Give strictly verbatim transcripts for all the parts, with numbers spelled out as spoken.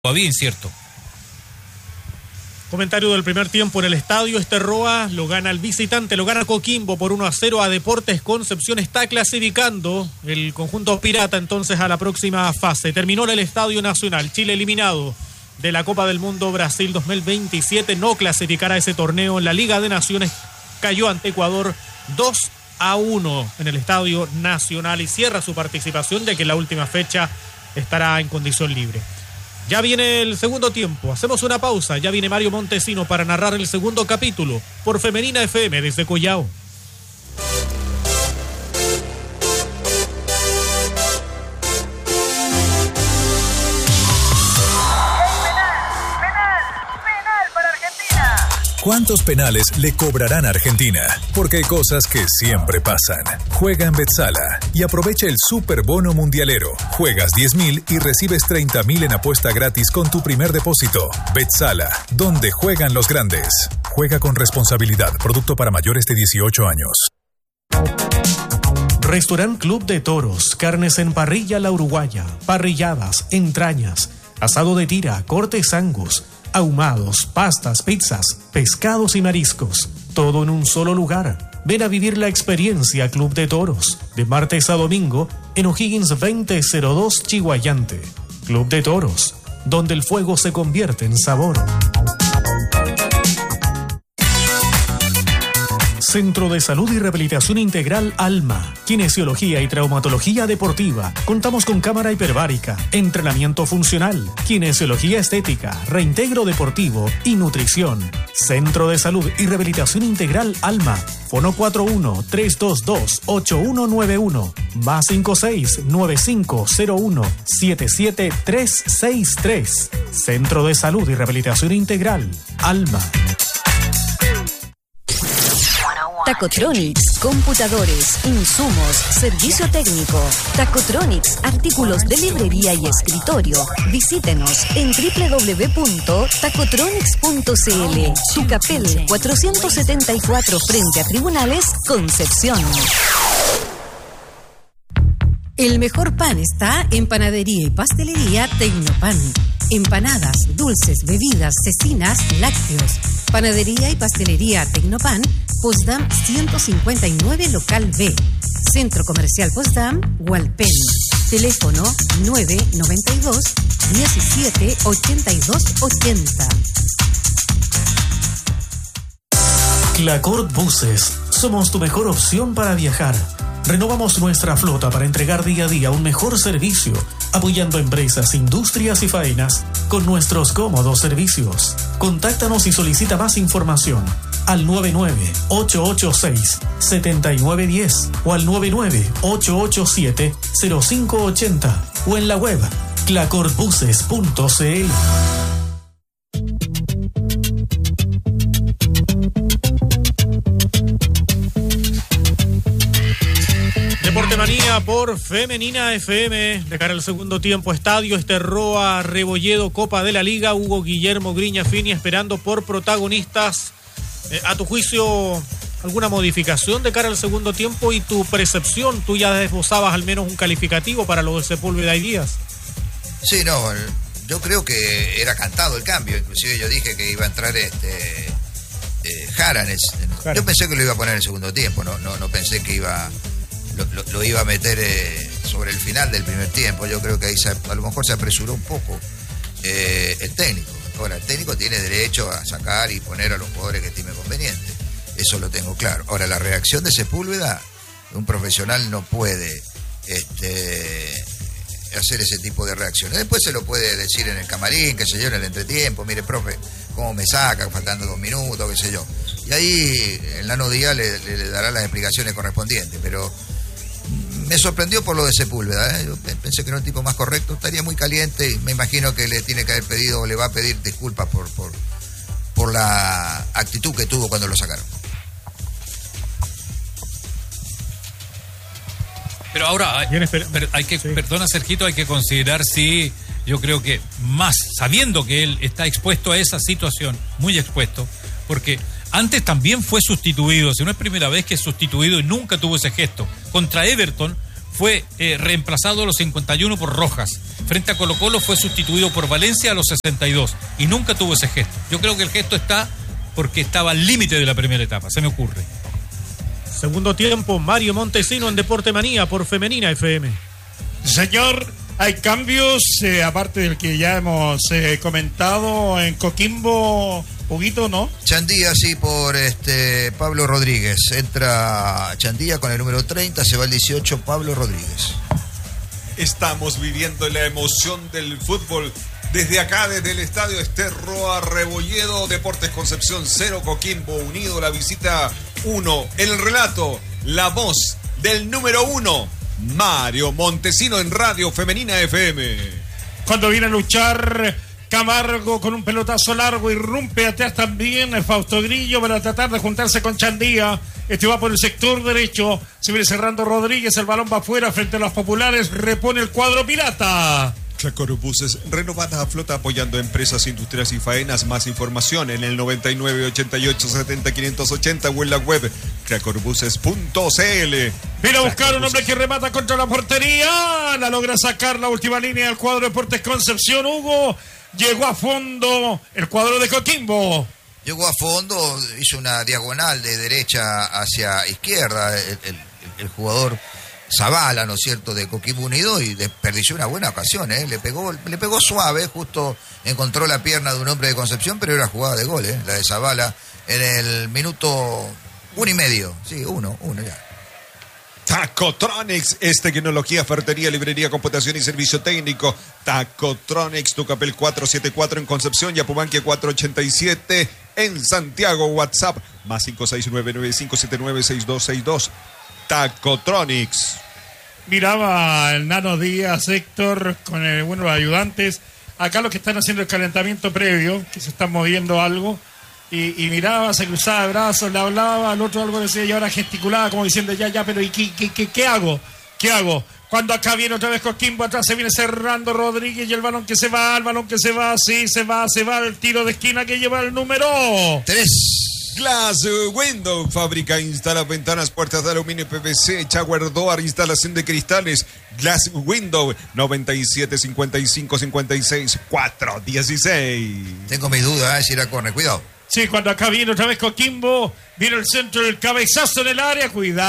todavía incierto. Comentario del primer tiempo en el estadio. Esterroa lo gana el visitante, lo gana Coquimbo por uno a cero a Deportes Concepción. Está clasificando el conjunto pirata entonces a la próxima fase. Terminó en el Estadio Nacional. Chile eliminado de la Copa del Mundo Brasil dos mil veintisiete. No clasificará ese torneo en la Liga de Naciones. Cayó ante Ecuador dos a uno en el Estadio Nacional y cierra su participación, ya que en la última fecha estará en condición libre. Ya viene el segundo tiempo, hacemos una pausa, ya viene Mario Montesino para narrar el segundo capítulo por Femenina F M desde Collao. ¿Cuántos penales le cobrarán a Argentina? Porque hay cosas que siempre pasan. Juega en Betsala y aprovecha el Super Bono Mundialero. Juegas diez mil y recibes treinta mil en apuesta gratis con tu primer depósito. Betsala, donde juegan los grandes. Juega con responsabilidad. Producto para mayores de dieciocho años. Restaurant Club de Toros. Carnes en parrilla La Uruguaya. Parrilladas, entrañas, asado de tira, cortes Angus, ahumados, pastas, pizzas, pescados y mariscos. Todo en un solo lugar. Ven a vivir la experiencia Club de Toros. De martes a domingo en O'Higgins veinte cero dos Chihuayante. Club de Toros, donde el fuego se convierte en sabor. Centro de Salud y Rehabilitación Integral Alma, Kinesiología y Traumatología Deportiva. Contamos con cámara hiperbárica, entrenamiento funcional, kinesiología estética, reintegro deportivo y nutrición. Centro de Salud y Rehabilitación Integral Alma. Fono cuatro uno, tres dos dos, ocho uno nueve uno, más cinco seis, nueve cinco cero uno, siete siete tres seis tres. Centro de Salud y Rehabilitación Integral Alma. Tacotronics, computadores, insumos, servicio técnico. Tacotronics, artículos de librería y escritorio. Visítenos en doble u doble u doble u punto tacotronics punto c l. Tucapel cuatrocientos setenta y cuatro frente a Tribunales, Concepción. El mejor pan está en Panadería y Pastelería Tecnopan. Empanadas, dulces, bebidas, cecinas, lácteos. Panadería y Pastelería Tecnopan, Potsdam ciento cincuenta y nueve, Local B. Centro Comercial Potsdam, Hualpén. Teléfono nueve noventa y dos, diecisiete, ochenta y dos, ochenta. Clacort Buses. Somos tu mejor opción para viajar. Renovamos nuestra flota para entregar día a día un mejor servicio, apoyando empresas, industrias y faenas con nuestros cómodos servicios. Contáctanos y solicita más información al nueve nueve, ocho ocho seis, siete nueve uno cero o al nueve nueve, ocho ocho siete, cero cinco ocho cero o en la web clacort buses punto c l. Deportemanía por Femenina F M. De cara al segundo tiempo, Estadio Esterroa, Rebolledo, Copa de la Liga. Hugo Guillermo Griña Fini esperando por protagonistas. Eh, a tu juicio, ¿alguna modificación de cara al segundo tiempo y tu percepción? Tú ya esbozabas al menos un calificativo para lo de Sepúlveda y Díaz. Sí, no, yo creo que era cantado el cambio. Inclusive yo dije que iba a entrar este eh, Jara. En el, en, yo pensé que lo iba a poner en el segundo tiempo. No, no, no pensé que iba... Lo, lo, lo iba a meter eh, sobre el final del primer tiempo. Yo creo que ahí se, a lo mejor se apresuró un poco eh, el técnico. Ahora, el técnico tiene derecho a sacar y poner a los jugadores que estime conveniente. Eso lo tengo claro. Ahora, la reacción de Sepúlveda, un profesional no puede este, hacer ese tipo de reacciones. Después se lo puede decir en el camarín, qué sé yo, en el entretiempo. Mire, profe, cómo me saca, faltando dos minutos, qué sé yo. Y ahí el Nano Díaz le, le, le dará las explicaciones correspondientes, pero me sorprendió por lo de Sepúlveda, ¿eh? Yo pensé que era un tipo más correcto, estaría muy caliente y me imagino que le tiene que haber pedido o le va a pedir disculpas por, por, por la actitud que tuvo cuando lo sacaron. Pero ahora hay, hay que, sí. Perdona Sergito, hay que considerar si yo creo que más, sabiendo que él está expuesto a esa situación, muy expuesto, porque antes también fue sustituido, si no es primera vez que es sustituido y nunca tuvo ese gesto. Contra Everton fue eh, reemplazado a los cincuenta y uno por Rojas. Frente a Colo-Colo fue sustituido por Valencia a los sesenta y dos y nunca tuvo ese gesto. Yo creo que el gesto está porque estaba al límite de la primera etapa, se me ocurre. Segundo tiempo, Mario Montesino en Deporte Manía por Femenina F M. Señor, hay cambios, eh, aparte del que ya hemos eh, comentado en Coquimbo, Huguito, ¿no? Chandía, sí, por este Pablo Rodríguez. Entra Chandía con el número treinta, se va el dieciocho, Pablo Rodríguez. Estamos viviendo la emoción del fútbol. Desde acá, desde el estadio Esterroa Rebolledo, Deportes Concepción cero, Coquimbo Unido, la visita uno. El relato, la voz del número uno, Mario Montesino en Radio Femenina F M. Cuando viene a luchar Camargo con un pelotazo largo, irrumpe atrás también Fausto Grillo para tratar de juntarse con Chandía. Este va por el sector derecho, se viene cerrando Rodríguez, el balón va afuera frente a los populares, repone el cuadro pirata. Clacorbuses, renovada flota apoyando empresas, industrias y faenas. Más información en el noventa y nueve, ochenta y ocho, setenta, quinientos ochenta o en la web clacorbuses punto c l. Viene a buscar un hombre que remata contra la portería, la logra sacar la última línea del cuadro Deportes Concepción. Hugo, llegó a fondo el cuadro de Coquimbo. Llegó a fondo, hizo una diagonal de derecha hacia izquierda el, el, el jugador Zavala, ¿no es cierto?, de Coquimbo Unido, y desperdició una buena ocasión, ¿eh? Le pegó, le pegó suave, justo encontró la pierna de un hombre de Concepción, pero era jugada de gol, ¿eh? La de Zavala en el minuto uno y medio, sí, uno, uno ya. Tacotronics es tecnología, ferretería, librería, computación y servicio técnico. Tacotronics, Tucapel cuatrocientos setenta y cuatro en Concepción, Yapumanquia cuatrocientos ochenta y siete en Santiago. WhatsApp más cinco seis nueve nueve cinco siete nueve seis dos seis dos. Tacotronics. Miraba el Nano Díaz, Héctor, con el, bueno, los ayudantes. Acá los que están haciendo el calentamiento previo, que se están moviendo algo. Y, y miraba, se cruzaba de brazos, le hablaba, al otro algo decía y ahora gesticulaba como diciendo ya, ya, pero ¿y qué, qué, qué, qué hago? ¿Qué hago? Cuando acá viene otra vez Coquimbo, atrás se viene cerrando Rodríguez y el balón que se va, el balón que se va, sí, se va, se va, el tiro de esquina que lleva el número tres. Glass Window, fábrica, instala ventanas, puertas de aluminio y P V C, Shower Door, instalación de cristales. Glass Window, noventa y siete, cincuenta y cinco, cincuenta y seis, cuatro, dieciséis. Tengo mis dudas, ¿eh? Si irá a correr, cuidado. Sí, cuando acá viene otra vez Coquimbo, viene el centro del cabezazo en el área,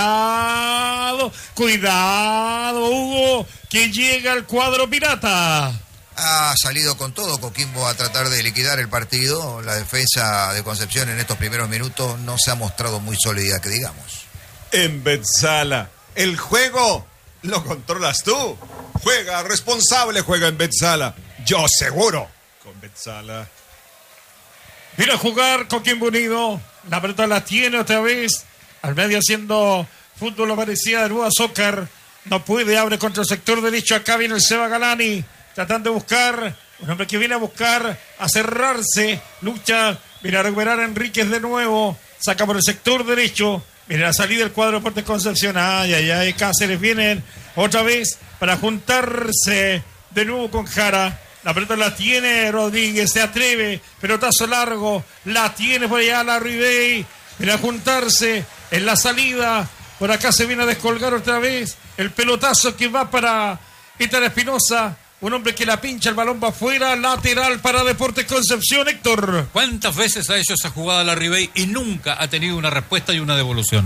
cuidado, cuidado, Hugo, que llega el cuadro pirata. Ha salido con todo Coquimbo a tratar de liquidar el partido. La defensa de Concepción en estos primeros minutos no se ha mostrado muy sólida, que digamos. En Betzala, el juego lo controlas tú. Juega responsable, juega en Betzala. Yo seguro con Betzala. Viene a jugar Coquimbo Unido. La pelota la tiene otra vez. Al medio haciendo fútbol, lo parecía de nuevo a Zócar. No puede, abre contra el sector derecho. Acá viene el Seba Galani. Tratando de buscar, un hombre que viene a buscar, a cerrarse, lucha, viene a recuperar a Enríquez de nuevo, saca por el sector derecho, viene a salir del cuadro de Deportes Concepción, ay, ay, ay, Cáceres vienen otra vez para juntarse de nuevo con Jara, la pelota la tiene Rodríguez, se atreve, pelotazo largo, la tiene por allá la Ribey, viene a juntarse en la salida, por acá se viene a descolgar otra vez, el pelotazo que va para Ítar Espinosa. Un hombre que la pincha, el balón va afuera, lateral para Deportes Concepción, Héctor. ¿Cuántas veces ha hecho esa jugada la Ribey y nunca ha tenido una respuesta y una devolución?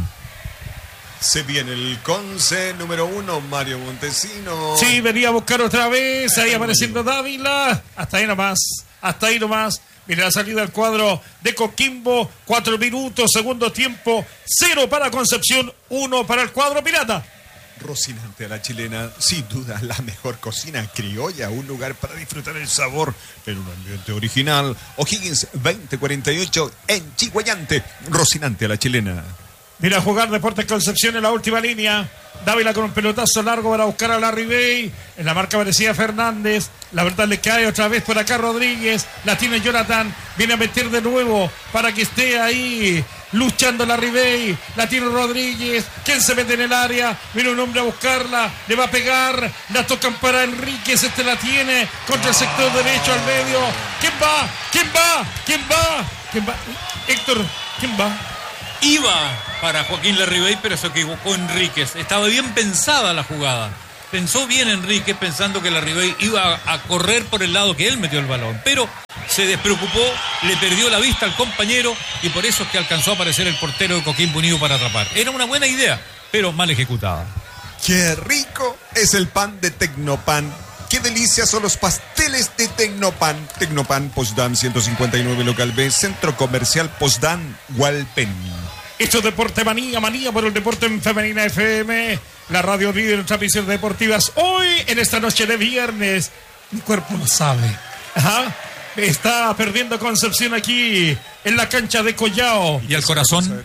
Se viene el Conce, número uno, Mario Montesino. Sí, venía a buscar otra vez, ahí apareciendo Dávila. Hasta ahí nomás, hasta ahí nomás. Viene la salida del cuadro de Coquimbo, cuatro minutos, segundo tiempo, cero para Concepción, uno para el cuadro pirata. Rocinante a la chilena, sin duda la mejor cocina criolla, un lugar para disfrutar el sabor en un ambiente original. O'Higgins veinte cuarenta y ocho en Chiguayante, Rocinante a la chilena. Mira a jugar Deportes Concepción en la última línea. Dávila con un pelotazo largo para buscar a la Ribey. En la marca parecía Fernández. La verdad le cae otra vez por acá Rodríguez. La tiene Jonathan. Viene a meter de nuevo para que esté ahí luchando la Ribey. La tiene Rodríguez. ¿Quién se mete en el área? Viene un hombre a buscarla. Le va a pegar. La tocan para Enríquez. Este la tiene contra el sector derecho al medio. ¿Quién va? ¿Quién va? ¿Quién va? ¿Quién va? Héctor, ¿quién va? Iba para Joaquín Larribey, pero se equivocó Enríquez. Estaba bien pensada la jugada. Pensó bien Enríquez pensando que Larribey iba a correr por el lado que él metió el balón. Pero se despreocupó, le perdió la vista al compañero y por eso es que alcanzó a aparecer el portero de Coquimbo Unido para atrapar. Era una buena idea, pero mal ejecutada. ¡Qué rico es el pan de Tecnopan! ¡Qué delicia son los pasteles de Tecnopan! Tecnopan, Postdan ciento cincuenta y nueve, local B, Centro Comercial Postdan, Hualpén. Esto es Deporte Manía, manía por el deporte en Femenina F M, la radio líder en transmisiones deportivas. Hoy, en esta noche de viernes, mi cuerpo lo sabe. Ajá. Está perdiendo Concepción aquí en la cancha de Collao. ¿Y el corazón?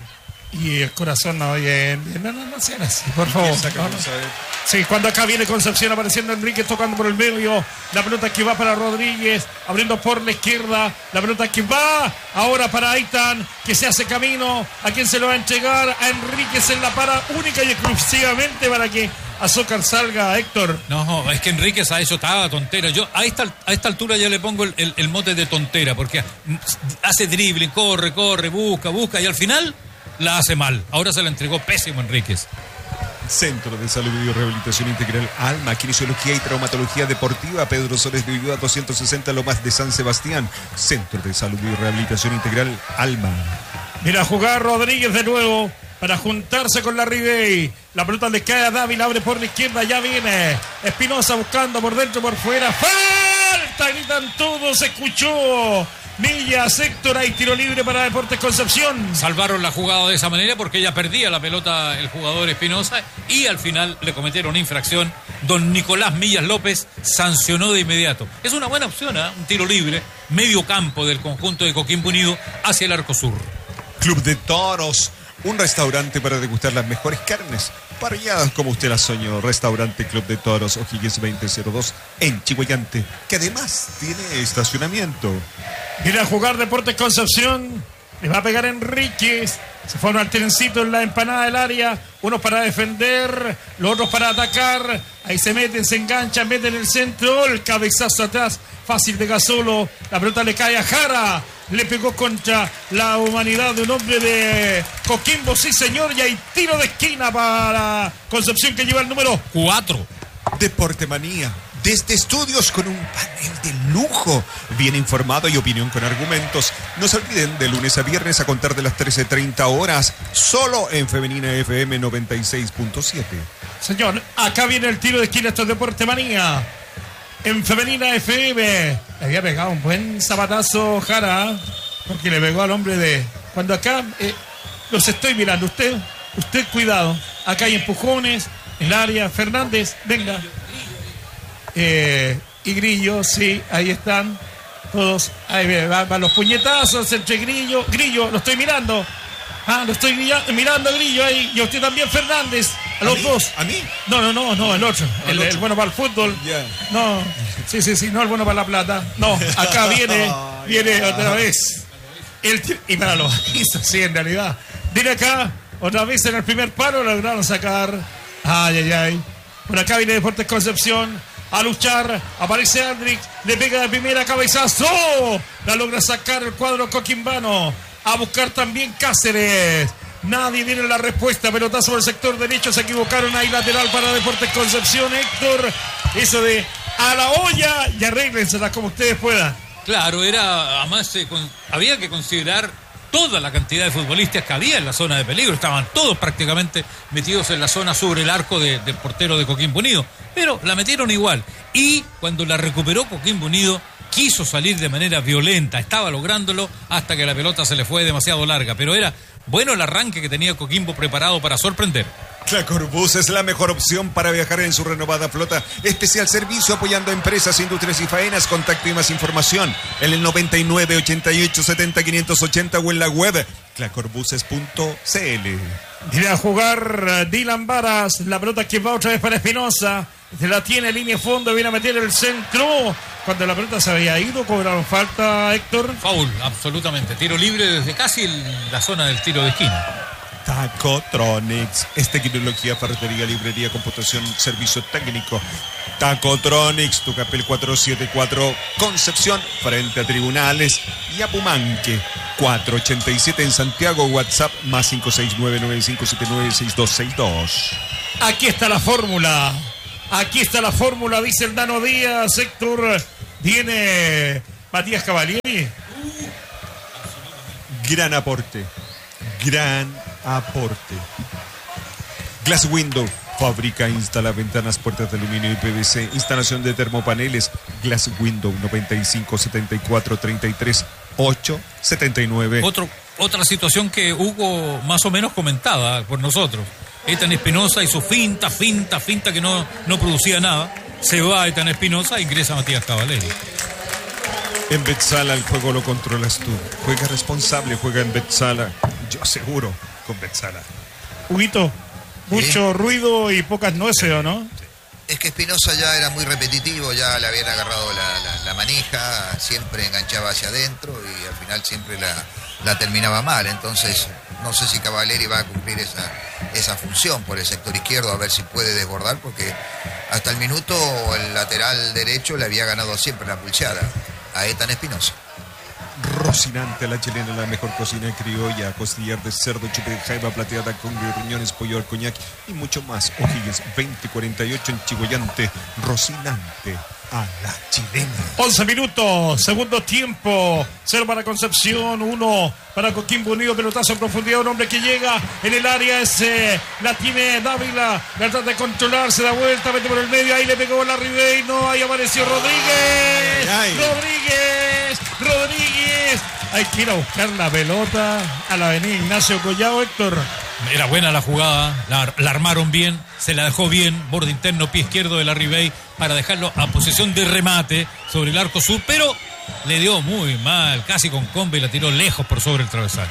Y el corazón no, bien, bien. No, no, no sean así, por favor. No, no. Sí, cuando acá viene Concepción apareciendo Enrique tocando por el medio, la pelota que va para Rodríguez, abriendo por la izquierda, la pelota que va ahora para Aitan, que se hace camino, a quien se lo va a entregar a Enríquez en la para única y exclusivamente para que Azócar salga, Héctor. No, es que Enríquez a eso estaba tontera. Yo a esta, a esta altura ya le pongo el, el, el mote de tontera, porque hace dribbling, corre, corre, busca, busca, y al final la hace mal. Ahora se la entregó pésimo Enríquez. Centro de Salud y Rehabilitación Integral Alma, Kinesiología y Traumatología Deportiva, Pedro Soles de Ulloa doscientos sesenta, Lomas de San Sebastián. Centro de Salud y Rehabilitación Integral Alma. Mira, jugar Rodríguez de nuevo para juntarse con Larribey. La pelota le cae a Dávila, abre por la izquierda, ya viene Espinosa buscando por dentro, por fuera. ¡Falta! Gritan todos, se escuchó. Millas, Héctor, hay tiro libre para Deportes Concepción. Salvaron la jugada de esa manera porque ella perdía la pelota el jugador Espinosa y al final le cometieron infracción. Don Nicolás Millas López sancionó de inmediato. Es una buena opción, ¿eh? Un tiro libre, medio campo del conjunto de Coquimbo Unido hacia el arco sur. Club de Toros, un restaurante para degustar las mejores carnes, parrilladas como usted las soñó. Restaurante Club de Toros, O'Higgins veinte cero dos en Chihuayante, que además tiene estacionamiento. Mira a jugar Deportes Concepción. Le va a pegar Enríquez. Se forma el trencito en la empanada del área. Unos para defender, los otros para atacar. Ahí se meten, se enganchan, meten el centro. El cabezazo atrás, fácil de Gasolo. La pelota le cae a Jara. Le pegó contra la humanidad de un hombre de Coquimbo, sí señor. Y hay tiro de esquina para Concepción, que lleva el número cuatro. Deporte Manía. Desde estudios con un panel de lujo, bien informado y opinión con argumentos. No se olviden, de lunes a viernes a contar de las trece treinta horas, solo en Femenina F M noventa y seis punto siete. Señor, acá viene el tiro de esquina, esto es Deporte Manía. En Femenina F M le había pegado un buen zapatazo Jara, porque le pegó al hombre de... Cuando acá eh, los estoy mirando, usted, usted cuidado, acá hay empujones, el área, Fernández, venga. Eh, y Grillo, sí, ahí están todos, ahí van, van los puñetazos entre Grillo, Grillo, lo estoy mirando, ah, lo estoy mirando Grillo ahí, y a usted también Fernández, a los ¿A dos. ¿A mí? No, no, no, no, el otro, el, otro. el bueno para el fútbol, Yeah. no, sí, sí, sí, no el bueno para la plata, no, acá viene, viene yeah. otra vez, el, y para los hizo, sí, en realidad, viene acá, otra vez en el primer palo, lograron sacar, ay, ay, ay, por acá viene Deportes Concepción. A luchar, aparece Andrix, le pega de primera, cabezazo, la logra sacar el cuadro coquimbano, a buscar también Cáceres, nadie tiene la respuesta, pelotazo por el sector derecho, se equivocaron ahí, lateral para Deportes Concepción, Héctor, eso de a la olla y arréglensela como ustedes puedan. Claro, era, además eh, con, había que considerar toda la cantidad de futbolistas que había en la zona de peligro, estaban todos prácticamente metidos en la zona sobre el arco de, del portero de Coquimbo Unido, pero la metieron igual, y cuando la recuperó Coquimbo Unido, quiso salir de manera violenta, estaba lográndolo hasta que la pelota se le fue demasiado larga, pero era bueno el arranque que tenía Coquimbo preparado para sorprender. Clacorbus es la mejor opción para viajar en su renovada flota. Especial servicio apoyando a empresas, industrias y faenas. Contacto y más información en el noventa y nueve, ochenta y ocho, setenta, quinientos ochenta o en la web clacorbuses punto c l. Viene a jugar Dylan Varas, la pelota que va otra vez para Espinosa, se la tiene en línea de fondo, viene a meter el centro, cuando la pelota se había ido, cobraron falta, Héctor. Foul, absolutamente, tiro libre desde casi la zona del tiro de esquina. Tacotronics, es tecnología, ferretería, librería, computación, servicio técnico. Tacotronics, Tucapel cuatrocientos setenta y cuatro, Concepción, frente a Tribunales y Apumanque. cuatro ochenta y siete en Santiago, WhatsApp más cinco seis nueve nueve cinco siete nueve seis dos seis dos. Aquí está la fórmula. Aquí está la fórmula, dice el Nano Díaz. Héctor, viene Matías Cavalieri. Gran aporte. Gran aporte. Glass Window. Fabrica, instala ventanas, puertas de aluminio y P V C. Instalación de termopaneles. Glass Window noventa y cinco setenta y cuatro treinta y tres ocho setenta y nueve. Otro, otra situación que Hugo más o menos comentaba por nosotros. Ethan Espinosa y su finta, finta, finta que no, no producía nada. Se va Ethan Espinosa e ingresa Matías Cavalieri. En Betzala el juego lo controlas tú. Juega responsable, juega en Betzala. Yo seguro con Betzala. Huguito, mucho ¿Sí? ruido y pocas nueces, ¿o no? Es que Espinosa ya era muy repetitivo, ya le habían agarrado la, la, la manija, siempre enganchaba hacia adentro y al final siempre la, la terminaba mal. Entonces, no sé si Cavalieri va a cumplir esa, esa función por el sector izquierdo, a ver si puede desbordar, porque hasta el minuto el lateral derecho le había ganado siempre la pulseada a Ethan Espinosa. Rocinante, la chilena, la mejor cocina criolla, costillar de cerdo, chupe de jaiba plateada con riñones, pollo al coñac y mucho más. O'Higgins veinte cuarenta y ocho en Chigoyante. Rocinante a la chilena. once minutos, segundo tiempo. Cero para Concepción, uno para Coquimbo Unido. Pelotazo en profundidad, un hombre que llega en el área. Ese la tiene Dávila. La trata de controlar, se da vuelta, mete por el medio. Ahí le pegó la Ribey. No, ahí apareció Rodríguez. Ay, ay. Rodríguez, Rodríguez. Hay que ir a buscar la pelota a la avenida Ignacio Collado, Héctor. Era buena la jugada, la, la armaron bien, se la dejó bien, borde interno, pie izquierdo de la Ribey para dejarlo a posición de remate sobre el arco sur, pero le dio muy mal, casi con comba y la tiró lejos por sobre el travesaño.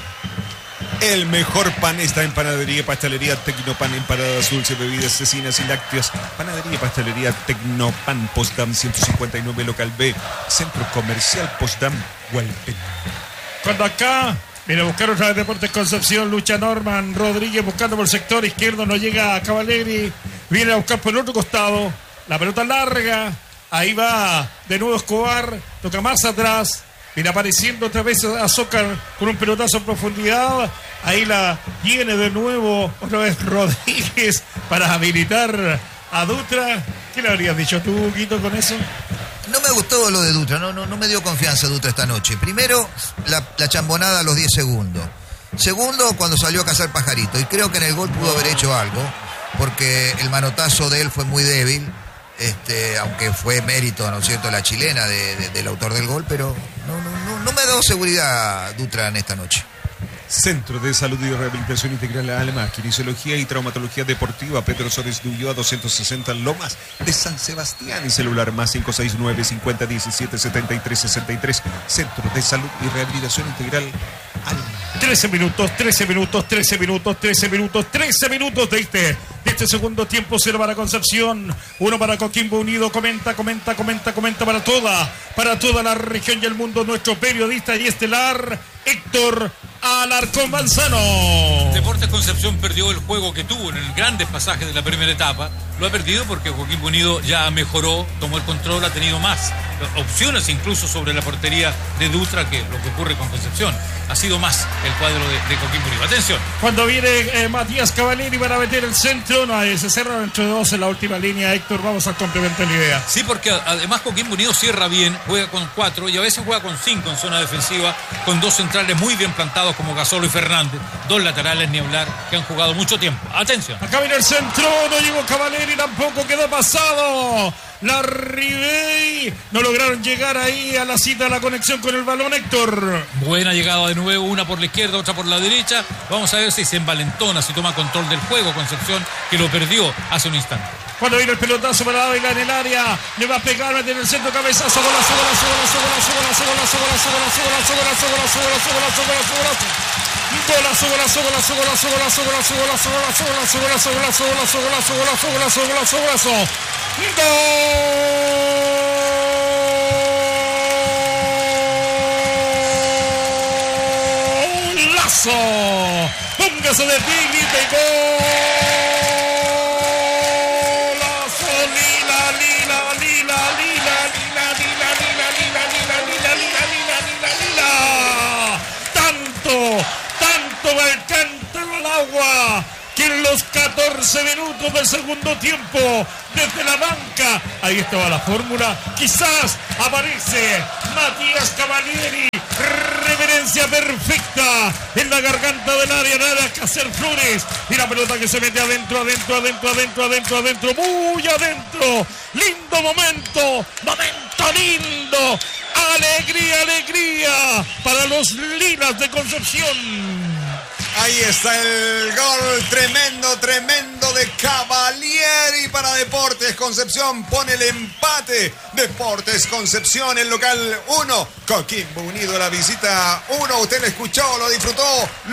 El mejor pan está en Panadería y Pastelería Tecnopan, empanadas dulces, bebidas, cecinas y lácteos. Panadería y Pastelería Tecnopan, Postdam ciento cincuenta y nueve, local B, Centro Comercial Postdam, Hualpén. Cuando acá viene a buscar otra vez Deportes Concepción, lucha Norman Rodríguez buscando por el sector izquierdo, no llega a Cavalieri, viene a buscar por el otro costado, la pelota larga, ahí va de nuevo Escobar, toca más atrás, viene apareciendo otra vez Azócar con un pelotazo en profundidad, ahí la viene de nuevo otra vez Rodríguez para habilitar a Dutra. ¿Qué le habrías dicho tú, Quito, con eso? No me gustó lo de Dutra, no, no, no me dio confianza Dutra esta noche. Primero, la, la chambonada a los diez segundos. Segundo, cuando salió a cazar pajarito. Y creo que en el gol pudo haber hecho algo, porque el manotazo de él fue muy débil, este, aunque fue mérito, ¿no es cierto?, la chilena de, de, del autor del gol, pero no, no, no, no me ha dado seguridad Dutra en esta noche. Centro de Salud y Rehabilitación Integral Alma, Kinesiología y Traumatología Deportiva, Pedro Sores de Ulloa doscientos sesenta Lomas de San Sebastián, y celular más cinco seis nueve cincuenta diecisiete setenta y tres sesenta y tres. Centro de Salud y Rehabilitación Integral Alma. trece minutos, trece minutos, trece minutos, trece minutos, trece minutos de este, de este segundo tiempo. Cero para Concepción, uno para Coquimbo Unido. Comenta, comenta, comenta, comenta para toda, para toda la región y el mundo, nuestro periodista y estelar, Héctor Alarcón Manzano. Deportes Concepción perdió el juego que tuvo en el grandes pasajes de la primera etapa. Lo ha perdido porque Coquimbo Unido ya mejoró, tomó el control, ha tenido más opciones incluso sobre la portería de Dutra que lo que ocurre con Concepción. Ha sido más el cuadro de, de Coquimbo Unido. Atención. Cuando viene eh, Matías Cavalieri para meter el centro, no, se cerran entre dos en la última línea. Héctor, vamos a complementar la idea. Sí, porque además Coquimbo Unido cierra bien, juega con cuatro y a veces juega con cinco en zona defensiva, con dos centrales muy bien plantados como Gasolo y Fernández, dos laterales ni hablar que han jugado mucho tiempo. Atención. Acá viene el centro, no llegó Cavalieri, tampoco quedó pasado. La Ribey no lograron llegar ahí a la cita, a la conexión con el balón, Héctor. Buena llegada de nuevo, una por la izquierda, otra por la derecha. Vamos a ver si se envalentona, si toma control del juego Concepción, que lo perdió hace un instante. Cuando viene el pelotazo para Dávila en el área, le va a pegar, mete en el centro, cabezazo, golazo, golazo, golazo, golazo, golazo, golazo, golazo, golazo, golazo, golazo, golazo, golazo, golazo, golazo, golazo. Golazo, golazo, golazo, golazo, golazo, golazo, golazo, golazo, golazo, golazo, golazo, golazo, golazo, golazo, golazo, golazo, golazo. Golazo. Póngase de pie y grite gol. catorce minutos del segundo tiempo. Desde la banca, ahí estaba la fórmula. Quizás aparece Matías Cavalieri. Reverencia perfecta en la garganta del área. Nada que hacer, Flores. Y la pelota que se mete adentro, adentro, adentro, adentro, adentro, adentro. Muy adentro. Lindo momento. Momento lindo. Alegría, alegría para los lilas de Concepción. Ahí está el gol tremendo, tremendo de Cavalieri para Deportes Concepción. Pone el empate. Deportes Concepción, el local uno. Coquimbo Unido, la visita uno. Usted lo escuchó, lo disfrutó,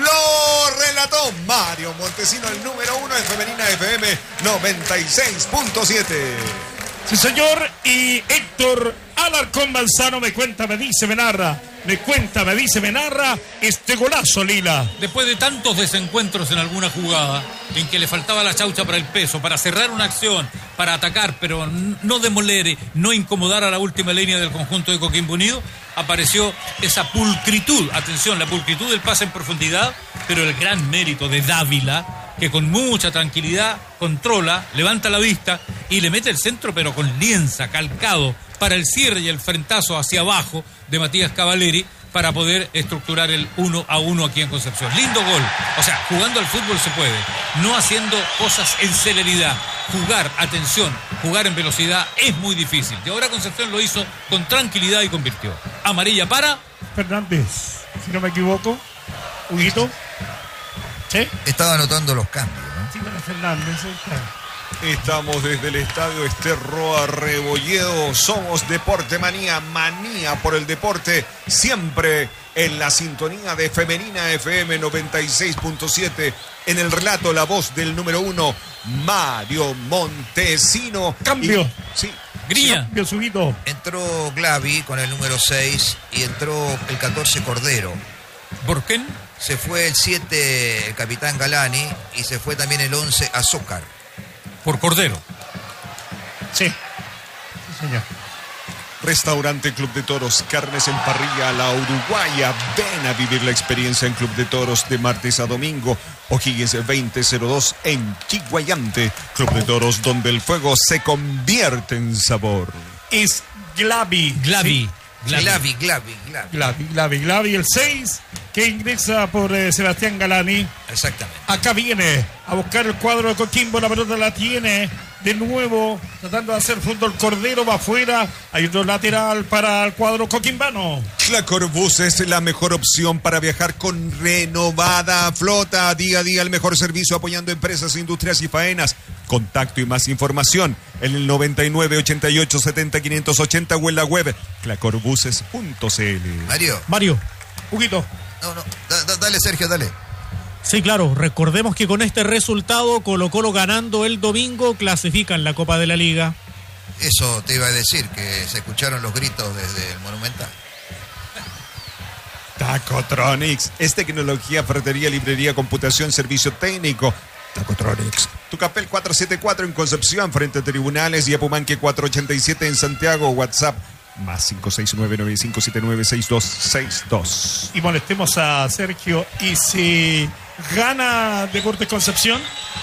lo relató Mario Montesino, el número uno en Femenina F M noventa y seis punto siete. Sí, señor. Y Héctor Alarcón Manzano me cuenta, me dice, me narra. Me cuenta, me dice, me narra este golazo, Lila. Después de tantos desencuentros en alguna jugada, en que le faltaba la chaucha para el peso, para cerrar una acción, para atacar, pero no demoler, no incomodar a la última línea del conjunto de Coquimbo Unido, apareció esa pulcritud, atención, la pulcritud del pase en profundidad, pero el gran mérito de Dávila, que con mucha tranquilidad controla, levanta la vista y le mete el centro, pero con lienza, calcado, para el cierre y el frentazo hacia abajo de Matías Cavalieri para poder estructurar el uno a uno aquí en Concepción. Lindo gol. O sea, jugando al fútbol se puede, no haciendo cosas en celeridad. Jugar, atención, jugar en velocidad es muy difícil. Y ahora Concepción lo hizo con tranquilidad y convirtió. Amarilla para Fernández, si no me equivoco. Huguito. ¿Sí? Estaba anotando los cambios, ¿no? Sí, para Fernández, ahí está. Estamos desde el estadio Esterroa Rebolledo. Somos Deporte Manía, manía por el deporte. Siempre en la sintonía de Femenina F M noventa y seis punto siete. En el relato, la voz del número uno, Mario Montesino. Cambio. Y, sí. Grilla. Cambio, Subito. Entró Glavi con el número seis y entró el catorce Cordero. Borquén. Se fue el siete, el capitán Galani, y se fue también el once, Azúcar. Por Cordero. Sí. Sí, señor. Restaurante Club de Toros, carnes en parrilla a la uruguaya. Ven a vivir la experiencia en Club de Toros de martes a domingo. O'Higgins veinte cero dos en Chiguayante. Club de Toros, donde el fuego se convierte en sabor. Es Glavi. Glavi. Sí. Glavi, Glavi, Glavi. Glavi, Glavi, Glavi, el seis que ingresa por eh, Sebastián Galani. Exactamente. Acá viene a buscar el cuadro de Coquimbo, la pelota la tiene de nuevo, tratando de hacer fútbol. Cordero va afuera, hay otro lateral para el cuadro coquimbano. Clacorbus es la mejor opción para viajar con renovada flota. Día a día el mejor servicio apoyando empresas, industrias y faenas. Contacto y más información en el noventa y nueve, ochenta y ocho, setenta, quinientos ochenta o en la web clacorbuses punto c l. Mario. Mario. Huguito. No, no, da, da, dale Sergio, dale. Sí, claro, recordemos que con este resultado Colo Colo ganando el domingo clasifica en la Copa de la Liga. Eso te iba a decir, que se escucharon los gritos desde el Monumental. Tacotronics es tecnología, ferretería, librería, computación, servicio técnico. Tacotronics. Tucapel cuatrocientos setenta y cuatro en Concepción, frente a tribunales, y Apumanque cuatrocientos ochenta y siete en Santiago. WhatsApp más cinco seis nueve, nueve cinco siete nueve, seis dos seis dos. Y molestemos a Sergio. ¿Y si gana Deportes Concepción?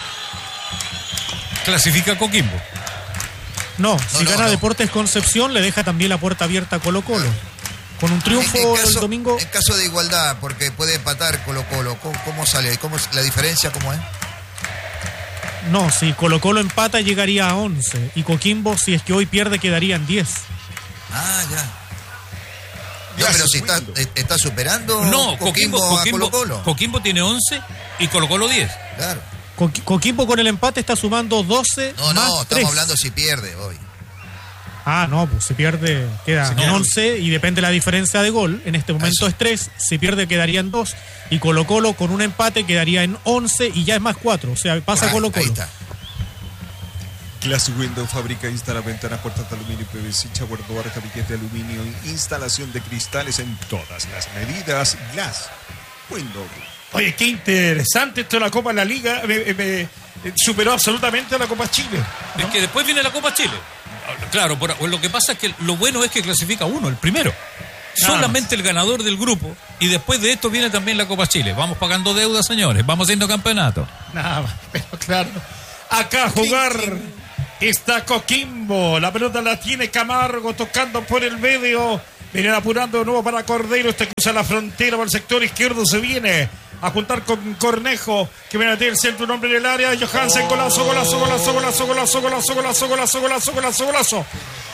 Clasifica Coquimbo. No, No, si no, gana no. Deportes Concepción le deja también la puerta abierta a Colo Colo. Con un triunfo En- en caso- el domingo. En caso de igualdad, porque puede empatar Colo Colo, ¿cómo, cómo sale? ¿Cómo, es- ¿La diferencia cómo es? No, si Colo Colo empata llegaría a once. Y Coquimbo, si es que hoy pierde, quedaría en diez. Ah, ya. Ya No, pero se si está, subiendo. eh, está superando No, Coquimbo, a Coquimbo, Colo Colo. Coquimbo tiene once y Colo Colo diez. Claro. Coqui- Coquimbo con el empate está sumando doce No, más no, estamos tres. hablando si pierde hoy. Ah, no, pues si pierde queda Sí, en no. once y depende la diferencia de gol. En este momento Eso. es tres, si pierde quedaría en dos. Y Colo Colo con un empate quedaría en once y ya es más cuatro. O sea, pasa Ahí- Colo Ahí Colo. está. Glass Window fabrica, instala ventanas, puertas de aluminio y P V C, shower door, tabiques de aluminio, instalación de cristales en todas las medidas. Glass Window. Oye, qué interesante esto de la Copa de la Liga. Me, me- me superó absolutamente a la Copa Chile. Es que después viene la Copa Chile. Claro, por, lo que pasa es que lo bueno es que clasifica uno, el primero. Nada Solamente el ganador del grupo. Y después de esto viene también la Copa Chile. Vamos pagando deuda, señores. Vamos haciendo campeonato. Nada más, pero claro. Acá a jugar está Coquimbo. La pelota la tiene Camargo tocando por el medio. Vienen apurando de nuevo para Cordero. Este cruza la frontera por el sector izquierdo. Se viene a juntar con Cornejo, que viene a tener el centro, un hombre en el área. Johansen, golazo, golazo, golazo, golazo, golazo, golazo, golazo, golazo, golazo, golazo, golazo.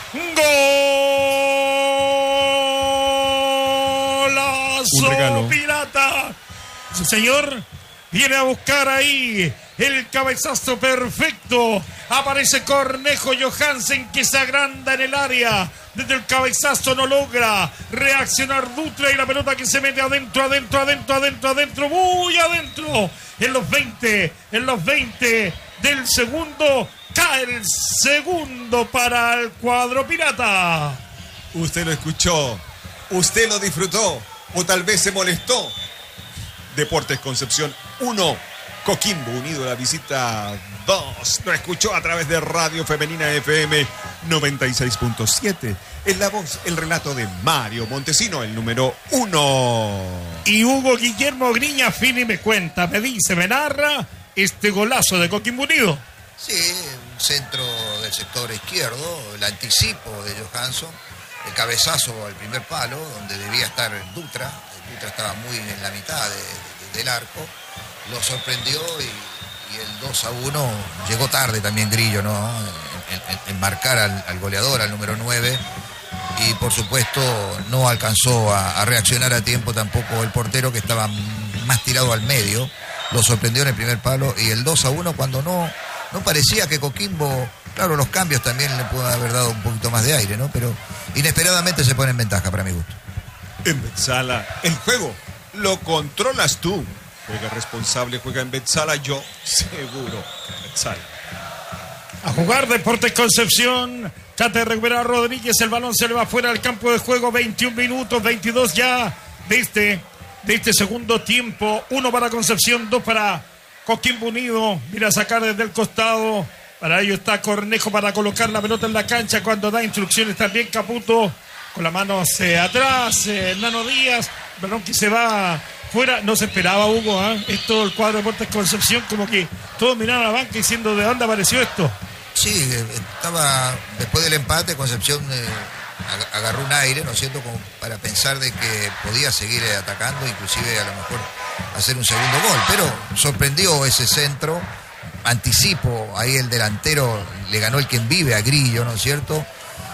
Golazo Pirata. Sí, señor. Viene a buscar ahí el cabezazo perfecto. Aparece Cornejo, Johansen, que se agranda en el área. Desde el cabezazo no logra reaccionar Dutra, y la pelota que se mete adentro, adentro, adentro, adentro, adentro, muy adentro. En los veinte, en los veinte del segundo, cae el segundo para el cuadro pirata. Usted lo escuchó, usted lo disfrutó, o tal vez se molestó. Deportes Concepción uno, Coquimbo Unido la visita dos. Lo escuchó a través de Radio Femenina F M noventa y seis punto siete. En la voz, el relato de Mario Montesino, el número uno. Y Hugo Guillermo Griña Fini me cuenta, me dice, me narra este golazo de Coquimbo Unido. Sí, un centro del sector izquierdo, el anticipo de Johansson, el cabezazo al primer palo, donde debía estar Dutra. Dutra estaba muy en la mitad de, de, del arco, lo sorprendió y, y el dos a uno llegó tarde también Grillo, ¿no? En, en, en marcar al, al goleador, al número nueve, y por supuesto no alcanzó a, a reaccionar a tiempo tampoco el portero, que estaba más tirado al medio. Lo sorprendió en el primer palo, y el dos a uno cuando no, no parecía que Coquimbo, claro, los cambios también le pueden haber dado un poquito más de aire, ¿no? Pero inesperadamente se pone en ventaja para mi gusto. En Betzala, el juego lo controlas tú. Juega responsable, juega en Betzala, yo seguro. Betzala. A jugar Deportes Concepción. Trata de recuperar a Rodríguez. El balón se le va fuera del campo de juego. veintiún minutos, veintidós ya de este, de este segundo tiempo. Uno para Concepción, dos para Coquimbo Unido. Mira a sacar desde el costado. Para ello está Cornejo para colocar la pelota en la cancha cuando da instrucciones también Caputo. Con la mano hacia atrás, eh, Nano Díaz, balón que se va fuera. No se esperaba, Hugo, ¿eh? Esto, el cuadro de Deportes Concepción, como que todos miraron a la banca diciendo, ¿de dónde apareció esto? Sí, estaba, después del empate, Concepción eh, agarró un aire, ¿no es cierto?, como para pensar de que podía seguir atacando, inclusive a lo mejor hacer un segundo gol, pero sorprendió ese centro, anticipo, ahí el delantero le ganó el quien vive a Grillo, ¿no es cierto?,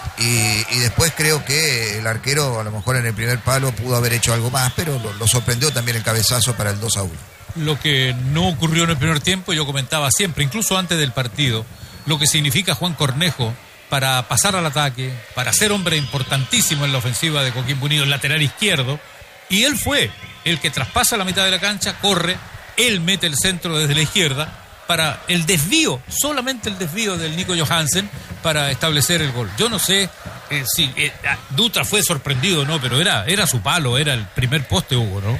Y, y después creo que el arquero a lo mejor en el primer palo pudo haber hecho algo más, pero lo, lo sorprendió también el cabezazo para el dos a uno. Lo que no ocurrió en el primer tiempo, yo comentaba siempre, incluso antes del partido, lo que significa Juan Cornejo para pasar al ataque, para ser hombre importantísimo en la ofensiva de Coquimbo Unido, el lateral izquierdo, y él fue el que traspasa la mitad de la cancha, corre, él mete el centro desde la izquierda, para el desvío, solamente el desvío del Nico Johansen para establecer el gol. Yo no sé eh, si eh, Dutra fue sorprendido o no, pero era, era su palo, era el primer poste, Hugo, ¿no?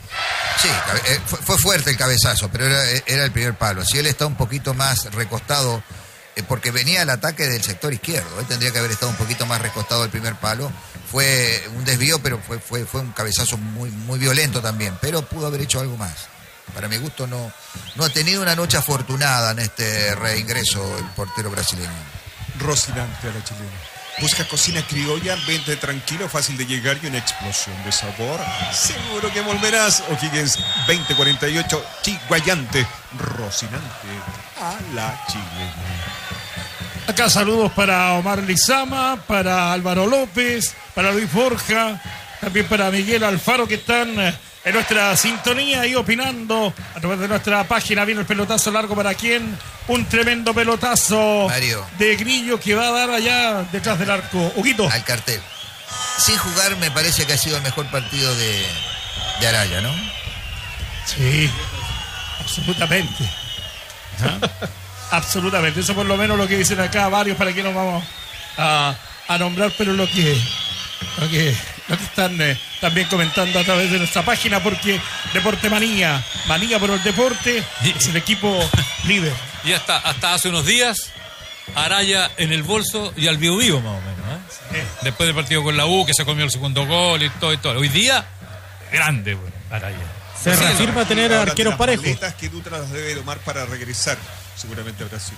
Sí, fue, fue fuerte el cabezazo, pero era, era el primer palo. Si él está un poquito más recostado, eh, porque venía el ataque del sector izquierdo, él tendría que haber estado un poquito más recostado el primer palo. Fue un desvío, pero fue, fue, fue un cabezazo muy, muy violento también, pero pudo haber hecho algo más. Para mi gusto no, no ha tenido una noche afortunada en este reingreso el portero brasileño. Rocinante a la chilena. Busca cocina criolla, vente tranquilo, fácil de llegar y una explosión de sabor. Seguro que volverás. O'Higgins veinte cuarenta y ocho, Chiguayante. Rocinante a la chilena. Acá saludos para Omar Lizama, para Álvaro López, para Luis Borja, también para Miguel Alfaro, que están en nuestra sintonía y opinando a través de nuestra página. Viene el pelotazo largo para quién, un tremendo pelotazo Mario. de Grillo que va a dar allá detrás del arco. Huguito. Al cartel. Sin jugar me parece que ha sido el mejor partido de, de Araya, ¿no? Sí, absolutamente. ¿Ah? Absolutamente, eso por lo menos lo que dicen acá varios, para que nos vamos a, a nombrar, pero lo que, lo que, lo que están eh, también comentando a través de nuestra página, porque Deporte Manía, Manía por el deporte, es el equipo líder. Y hasta, hasta hace unos días, Araya en el bolso y al vivo vivo más o menos, ¿eh? Sí. Después del partido con la U, que se comió el segundo gol y todo y todo. Hoy día, grande, bueno, Araya. Se reafirma tener arqueros parejos. Las maletas que Dutra las debe tomar para regresar seguramente a Brasil.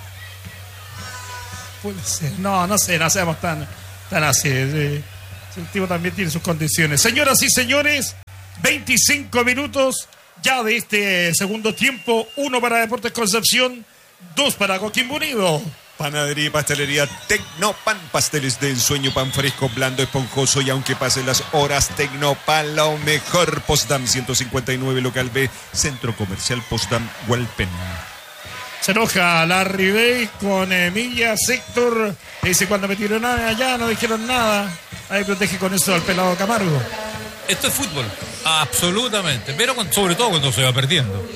Puede ser. No, no sé, no seamos tan, tan así. Sí. El tipo también tiene sus condiciones. Señoras y señores, veinticinco minutos ya de este segundo tiempo. Uno para Deportes Concepción, dos para Coquimbo Unido. Panadería y pastelería Tecnopan, pasteles de ensueño, pan fresco, blando, esponjoso y aunque pasen las horas, Tecnopan, lo mejor. Postdam ciento cincuenta y nueve, local B, Centro Comercial Postdam, Hualpen. Se enoja Larry Bay con Emilia Sector. Dice, cuando me tiró nada allá, no dijeron nada. Ahí protege con eso al pelado Camargo. Esto es fútbol, absolutamente, pero con, sobre todo cuando se va perdiendo.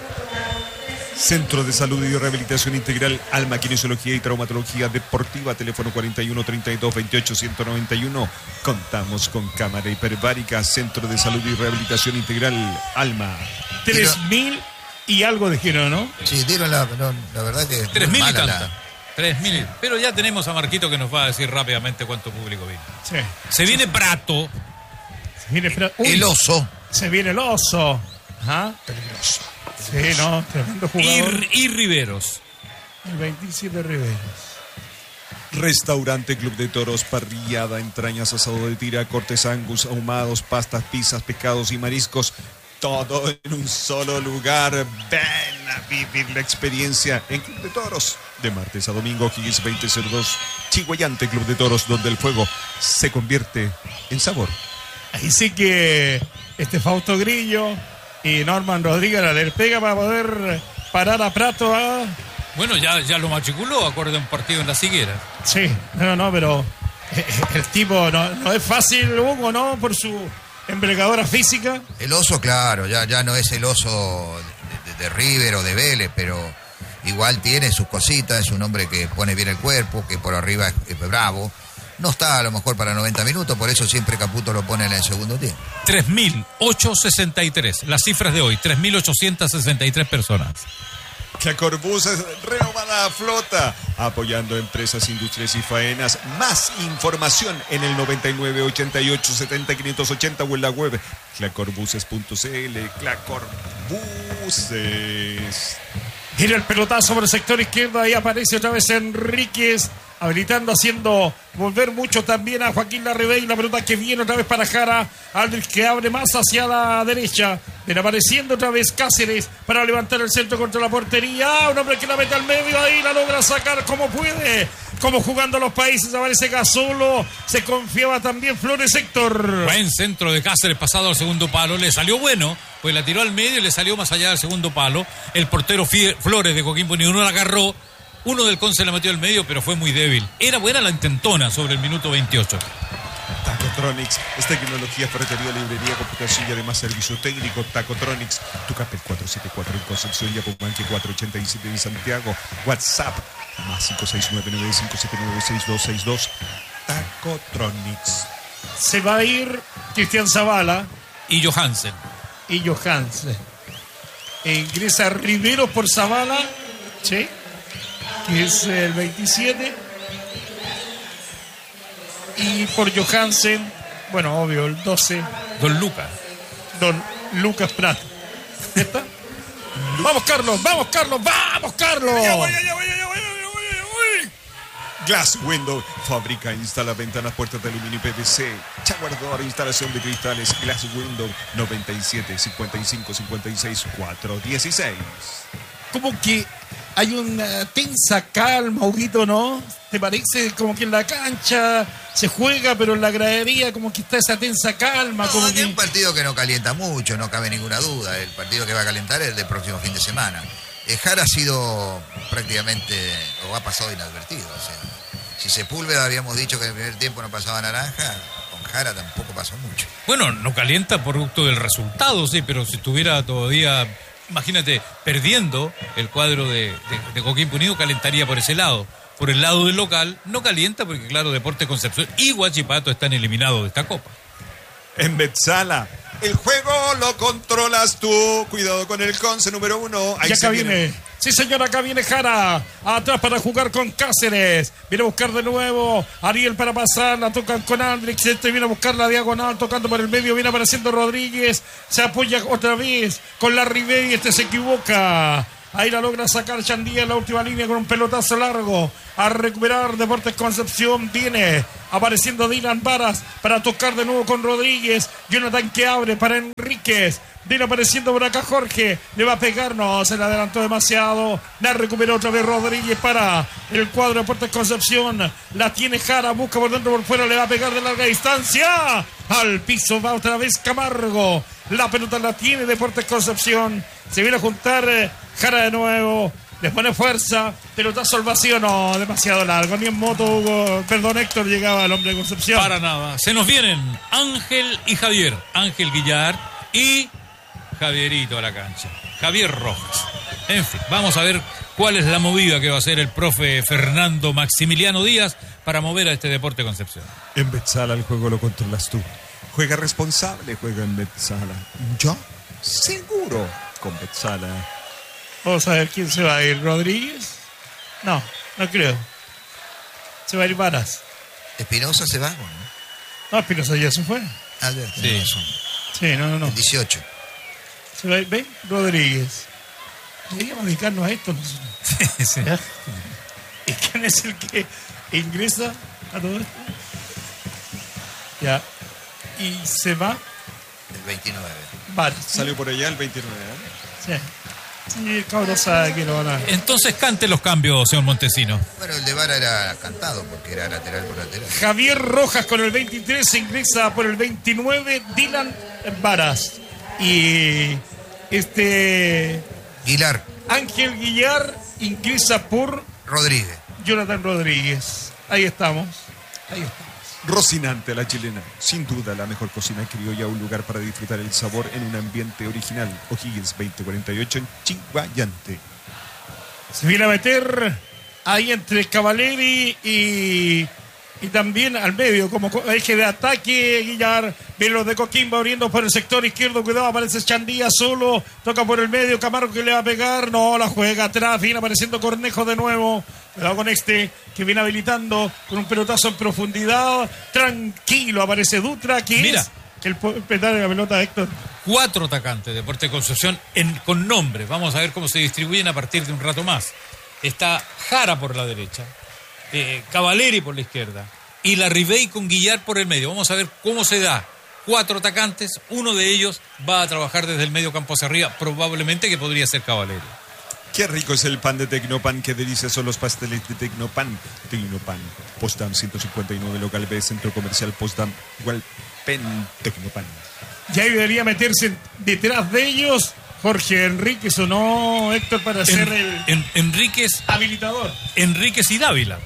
Centro de Salud y Rehabilitación Integral, Alma, Kinesiología y Traumatología Deportiva, teléfono cuarenta y uno, treinta y dos, veintiocho, ciento noventa y uno. Contamos con cámara hiperbárica. Centro de Salud y Rehabilitación Integral, Alma. Tres mil y algo dijeron, ¿no? Sí, dieron la, no, la verdad que... Tres mil y tanta. Tres mil. Pero ya tenemos a Marquito que nos va a decir rápidamente cuánto público viene. Sí. Se viene Prato. Se viene Prato. Uy, el oso. Se viene el oso. Ajá. Peligroso. Sí, no, tremendo jugador. Y, y Riveros. El veintisiete Riveros. Restaurante Club de Toros, parrillada, entrañas, asado de tira, cortes angus, ahumados, pastas, pizzas, pescados y mariscos. Todo en un solo lugar. Ven a vivir la experiencia en Club de Toros. De martes a domingo, Higgins veinte cero dos. Chihuayante Club de Toros, donde el fuego se convierte en sabor. Ahí sí que este Fausto Grillo y Norman Rodríguez la del pega para poder parar a Prato. ¿Ah? Bueno, ya, ya lo matriculó, acorde a un partido en la Siguera. Sí, no, no, pero el tipo no, no es fácil, Hugo, ¿no? Por su envergadura física. El oso, claro, ya, ya no es el oso de, de, de River o de Vélez, pero igual tiene sus cositas, es un hombre que pone bien el cuerpo, que por arriba es, es bravo. No está a lo mejor para noventa minutos, por eso siempre Caputo lo pone en el segundo tiempo. tres mil ochocientos sesenta y tres, las cifras de hoy, tres mil ochocientas sesenta y tres personas. Clacorbuses renovada flota, apoyando empresas, industrias y faenas. Más información en el noventa y nueve, ochenta y ocho, setenta, quinientos ochenta o en la web clacorbuses punto c l. Clacorbuses. Gira el pelotazo por el sector izquierdo, ahí aparece otra vez Enríquez, habilitando, haciendo volver mucho también a Joaquín Larribey. La pelota que viene otra vez para Jara, Aldrich que abre más hacia la derecha, viene apareciendo otra vez Cáceres para levantar el centro contra la portería. Un hombre que la mete al medio, ahí la logra sacar como puede, como jugando a los países. Aparece Gasolo, se confiaba también Flores Héctor. Buen centro de Cáceres pasado al segundo palo, le salió bueno, pues la tiró al medio y le salió más allá del segundo palo. El portero Flores de Coquimbo Unido no la agarró. Uno del Conce la metió al medio, pero fue muy débil. Era buena la intentona sobre el minuto veintiocho. Tacotronics es tecnología, ferretería, librería, computación y además servicio técnico. Tacotronics, Tucapel cuatrocientos setenta y cuatro en Concepción y Apumanque cuatrocientos ochenta y siete en Santiago. WhatsApp más cinco seis nueve, nueve cinco siete nueve, seis dos seis dos. Tacotronics. Se va a ir Cristian Zavala y Johansen. Y Johansen. E ingresa Rivero por Zavala, ¿sí? Que es el veintisiete. Y por Johansen, bueno, obvio, el doce. Don Lucas. Don Lucas Prat. ¿Está? Vamos, Carlos, vamos, Carlos, vamos, Carlos. Ya voy, ya voy, ya voy, ya voy, ya voy, ya voy. Glass Window, fabrica e instala ventanas, puertas de aluminio y P V C. Chaguardor, instalación de cristales. Glass Window, noventa y siete, cincuenta y cinco, cincuenta y seis, cuatro dieciséis. Como que hay una tensa calma, Huguito, ¿no? ¿Te parece como que en la cancha se juega, pero en la gradería como que está esa tensa calma? No, como es que... un partido que no calienta mucho, no cabe ninguna duda. El partido que va a calentar es el del próximo fin de semana. Eh, Jara ha sido prácticamente, o ha pasado inadvertido. O sea, si Sepúlveda habíamos dicho que en el primer tiempo no pasaba naranja, con Jara tampoco pasó mucho. Bueno, no calienta producto del resultado, sí, pero si estuviera todavía... Imagínate, perdiendo el cuadro de, de, de Coquimbo Unido, calentaría por ese lado. Por el lado del local, no calienta porque, claro, Deportes Concepción y Huachipato están eliminados de esta copa. En Betzala, el juego lo controlas tú. Cuidado con el Conce número uno. Ahí y acá se viene, viene. Sí, señor, acá viene Jara. Atrás para jugar con Cáceres. Viene a buscar de nuevo Ariel para pasar. La tocan con Andrix. Este viene a buscar la diagonal. Tocando por el medio. Viene apareciendo Rodríguez. Se apoya otra vez con la Ribey. Este se equivoca. Ahí la logra sacar Chandía en la última línea con un pelotazo largo. A recuperar Deportes Concepción. Viene apareciendo Dylan Varas para tocar de nuevo con Rodríguez. Jonathan que abre para Enríquez. Viene apareciendo por acá Jorge. Le va a pegar. No, se le adelantó demasiado. La recuperó otra vez Rodríguez para el cuadro de Deportes Concepción. La tiene Jara. Busca por dentro, por fuera. Le va a pegar de larga distancia. Al piso va otra vez Camargo. La pelota la tiene Deportes Concepción. Se viene a juntar eh, Jara de nuevo. Le pone fuerza. Pelotazo al vacío. No, demasiado largo. Ni en moto, Hugo. Perdón, Héctor, llegaba el hombre de Concepción. Para nada. Se nos vienen Ángel y Javier. Ángel Guillar y Javierito a la cancha. Javier Rojas. En fin, vamos a ver cuál es la movida que va a hacer el profe Fernando Maximiliano Díaz para mover a este Deporte Concepción. En Betzala el juego lo controlas tú. Juega responsable, juega en Betzala. ¿Yo? Seguro con Betzala. Vamos a ver quién se va a ir. ¿Rodríguez? No, no creo. Se va a ir Varas. ¿Espinosa se va? ¿No? No, Espinosa ya se fue. Ah, ya, Sí. razón. Sí, no, no, no. El dieciocho. Se va a ir, ¿ven? Rodríguez. Deberíamos dedicarnos a esto nosotros. Sí, sí. ¿Ya? ¿Y quién es el que ingresa a todo esto? Ya. Y se va El veintinueve. Varas. Salió por allá el veintinueve. ¿eh? Sí. Sí, el cabrón sabe que lo van a... Entonces cante los cambios, señor Montesino. Bueno, el de Vara era cantado porque era lateral por lateral. Javier Rojas con el veintitrés ingresa por el veintinueve Dylan Varas. Y este Guilar, Ángel Guillar ingresa por Rodríguez. Jonathan Rodríguez. Ahí estamos. Ahí estamos. Rocinante, la chilena. Sin duda la mejor cocina criolla, un lugar para disfrutar el sabor en un ambiente original. O'Higgins veinte cuarenta y ocho en Chiguayante. Se viene a meter ahí entre Cavaleri y, y también al medio como eje de ataque. Guillar, viene los de Coquimbo abriendo por el sector izquierdo. Cuidado, aparece Chandía solo. Toca por el medio. Camargo que le va a pegar. No, la juega atrás. Viene apareciendo Cornejo de nuevo. Cuidado con este que viene habilitando con un pelotazo en profundidad. Tranquilo, aparece Dutra, que Mira. es el pedal de la pelota, Héctor. Cuatro atacantes de Deporte Concepción en, con nombre. Vamos a ver cómo se distribuyen a partir de un rato más. Está Jara por la derecha, eh, Cavaleri por la izquierda y la Ribey con Guillar por el medio. Vamos a ver cómo se da. Cuatro atacantes, uno de ellos va a trabajar desde el medio campo hacia arriba, probablemente que podría ser Cavaleri. Qué rico es el pan de Tecnopan, qué delicias son los pasteles de Tecnopan. Tecnopan, Potsdam ciento cincuenta y nueve, local B, Centro Comercial Potsdam, Pen Tecnopan. Ya debería meterse detrás de ellos Jorge Enríquez o no, Héctor, para En- ser el en- Enríquez, habilitador. Enríquez y Dávila.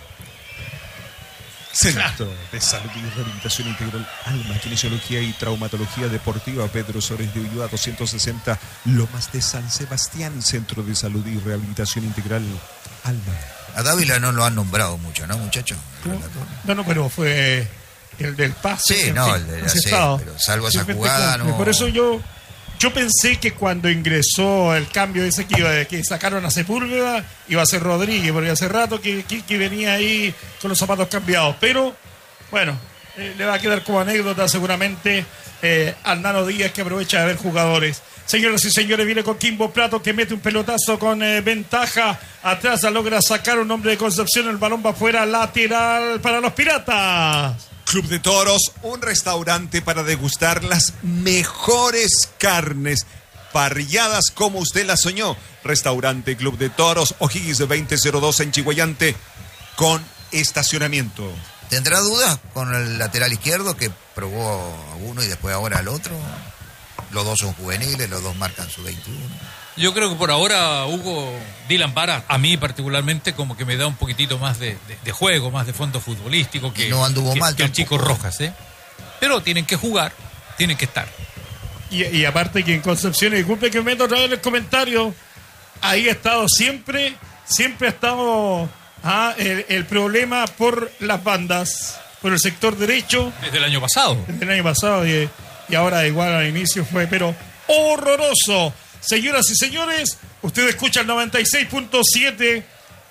Centro de Salud y Rehabilitación Integral Alma, Kinesiología y Traumatología Deportiva, Pedro Sores de Ulloa doscientos sesenta, Lomas de San Sebastián, Centro de Salud y Rehabilitación Integral Alma. A Dávila no lo han nombrado mucho, ¿no, muchachos? No, no, pero fue el del pase. Sí, en no, fin, el de la ese C, estado. pero salvo esa Siempre jugada, claro. no. Por eso yo, yo pensé que cuando ingresó el cambio ese que, iba, que sacaron a Sepúlveda, iba a ser Rodríguez, porque hace rato que, que, que venía ahí con los zapatos cambiados. Pero, bueno, eh, le va a quedar como anécdota seguramente eh, al Nano Díaz, que aprovecha de ver jugadores. Señoras y señores, viene con Kimbo Prato, que mete un pelotazo con eh, ventaja. Atrás logra sacar un hombre de Concepción. El balón va fuera, lateral para los Piratas. Club de Toros, un restaurante para degustar las mejores carnes, parrilladas como usted las soñó. Restaurante Club de Toros, O'Higgins veinte cero dos en Chiguayante, con estacionamiento. ¿Tendrá dudas con el lateral izquierdo que probó a uno y después ahora al otro? Los dos son juveniles, los dos marcan su veintiuno. Yo creo que por ahora, Hugo, Dylan Varas, a mí particularmente, como que me da un poquitito más de, de, de juego, más de fondo futbolístico que, Y no anduvo que, mal que el tampoco. chico Rojas, ¿eh? Pero tienen que jugar, tienen que estar. Y, y aparte que en Concepción, y disculpe que me meto otra vez en el comentario, ahí ha estado siempre, siempre ha estado ah, el, el problema por las bandas, por el sector derecho, Desde el año pasado. desde el año pasado y, y ahora igual al inicio fue, pero horroroso. Señoras y señores, Usted escucha el noventa y seis punto siete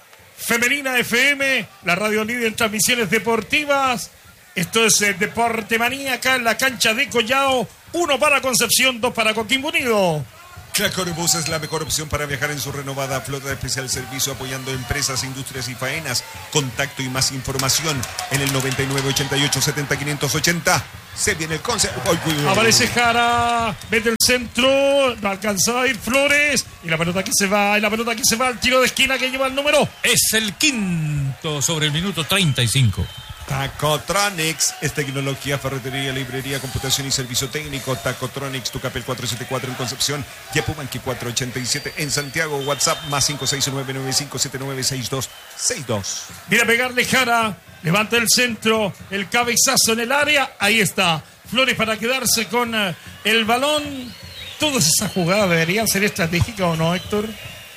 Femenina F M, la radio líder en transmisiones deportivas. Esto es eh, Deporte Manía, acá en la cancha de Collao. Uno para Concepción, dos para Coquimbo Unido. Clacorbus es la mejor opción para viajar en su renovada flota de especial servicio, apoyando empresas, industrias y faenas. Contacto y más información en el noventa y nueve, ochenta y ocho, setenta, quinientos ochenta. Se viene el concepto. Aparece Jara, mete el centro, no alcanzó a ir Flores. Y la pelota que se va, y la pelota que se va al tiro de esquina que lleva el número. Es el quinto sobre el minuto treinta y cinco. Tacotronics es tecnología, ferretería, librería, computación y servicio técnico. Tacotronics, Tucapel cuatrocientos setenta y cuatro en Concepción, Yapumanqui cuatrocientos ochenta y siete en Santiago. WhatsApp más cinco seis nueve nueve cinco siete nueve seis dos seis dos. Mira pegarle Jara, levanta el centro, el cabezazo en el área, ahí está. Flores para quedarse con uh, el balón. Todas esas jugadas deberían ser estratégicas, ¿o no, Héctor?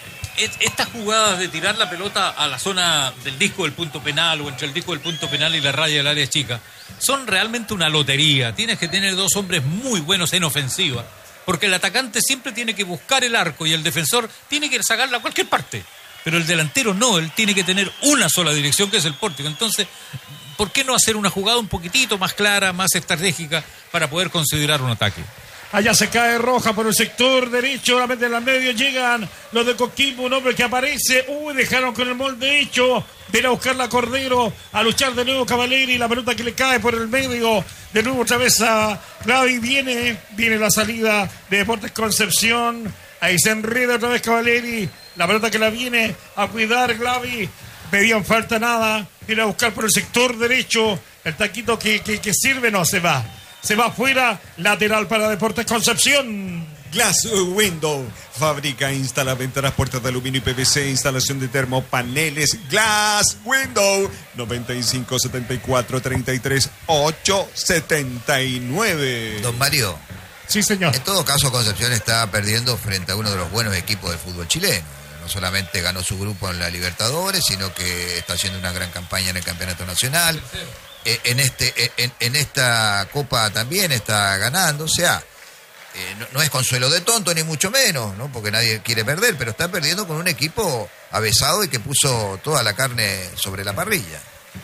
Estas jugadas de tirar la pelota a la zona del disco del punto penal o entre el disco del punto penal y la raya del área chica son realmente una lotería. Tienes que tener dos hombres muy buenos en ofensiva, porque el atacante siempre tiene que buscar el arco y el defensor tiene que sacarla a cualquier parte, pero el delantero no, él tiene que tener una sola dirección, que es el pórtico. Entonces, ¿por qué no hacer una jugada un poquitito más clara, más estratégica para poder considerar un ataque? Allá se cae Roja por el sector derecho, solamente en el medio llegan los de Coquimbo, un hombre que aparece, uy, dejaron con el molde hecho, viene a buscar la Cordero, a luchar de nuevo Cavaleri, la pelota que le cae por el medio, de nuevo otra vez a Glavi, viene, viene la salida de Deportes Concepción, ahí se enreda otra vez Cavaleri, la pelota que la viene a cuidar Glavi, pedían falta nada, viene a buscar por el sector derecho, el taquito que, que, que sirve, no, se va. Se va afuera, lateral para Deportes Concepción. Glass Window, fabrica, instala ventanas, puertas de aluminio y P V C, instalación de termopaneles. Glass Window, noventa y cinco, setenta y cuatro, treinta y tres, ocho, setenta y nueve. Don Mario. Sí, señor. En todo caso, Concepción está perdiendo frente a uno de los buenos equipos del fútbol chileno. No solamente ganó su grupo en la Libertadores, sino que está haciendo una gran campaña en el Campeonato Nacional. En, este, en, en esta Copa también está ganando, o sea, eh, no, no es consuelo de tonto ni mucho menos, ¿no? Porque nadie quiere perder, pero está perdiendo con un equipo avesado y que puso toda la carne sobre la parrilla.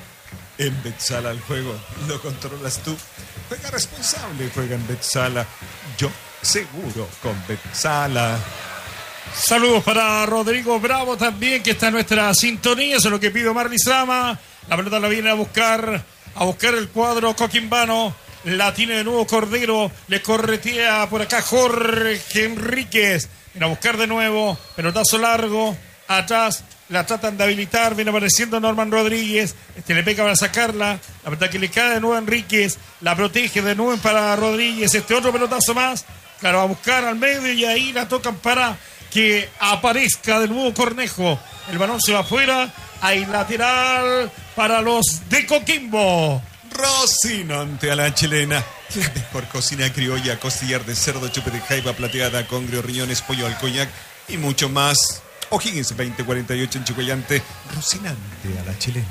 En Betsala el juego lo controlas tú. Juega responsable, juega en Betsala. Yo seguro con Betsala. Saludos para Rodrigo Bravo también, que está en nuestra sintonía. Eso es lo que pide Omar Lizama. La pelota la viene a buscar. A buscar el cuadro coquimbano, la tiene de nuevo Cordero, le corretea por acá Jorge Enríquez, viene a buscar de nuevo, pelotazo largo, atrás, la tratan de habilitar, viene apareciendo Norman Rodríguez, este le pega para sacarla, la pelota que le cae de nuevo a Enríquez, la protege de nuevo para Rodríguez, este otro pelotazo más, claro, va a buscar al medio y ahí la tocan para que aparezca de nuevo Cornejo, el balón se va afuera. Hay lateral para los de Coquimbo. Rocinante a la chilena. La mejor cocina criolla, costillar de cerdo, chupe de jaiba plateada, congrio, riñones, pollo al coñac y mucho más. O'Higgins veinte cuarenta y ocho en Chicoyante. Rocinante a la chilena.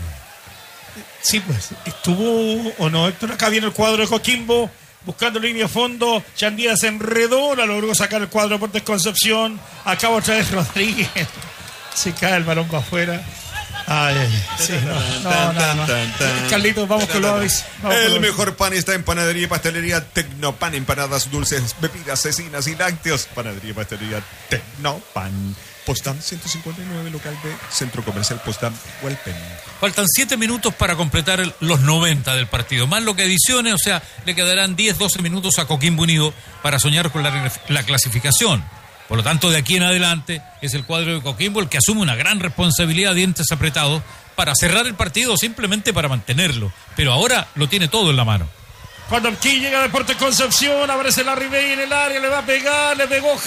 Sí, pues, estuvo o no, Héctor, acá viene el cuadro de Coquimbo. Buscando línea a fondo, Chandía se enredó, la logró sacar el cuadro de Deportes Concepción. Acá otra vez Rodríguez. Se cae el balón para afuera. Ay, sí, no, no, no, no. Carlitos, vamos con lo avis. El mejor pan está en Panadería y Pastelería Tecnopan, empanadas, dulces, bebidas, cecinas y lácteos. Panadería y Pastelería Tecnopan. Postam ciento cincuenta y nueve, local B, Centro Comercial Postam, Hualpen. Faltan siete minutos para completar el, los noventa del partido, más lo que adicione, o sea, le quedarán diez, doce minutos a Coquimbo Unido para soñar con la, la clasificación. Por lo tanto, de aquí en adelante es el cuadro de Coquimbo el que asume una gran responsabilidad, dientes apretados, para cerrar el partido o simplemente para mantenerlo. Pero ahora lo tiene todo en la mano. Cuando aquí llega Deportes Concepción, aparece la Ribey en el área, le va a pegar, le pegó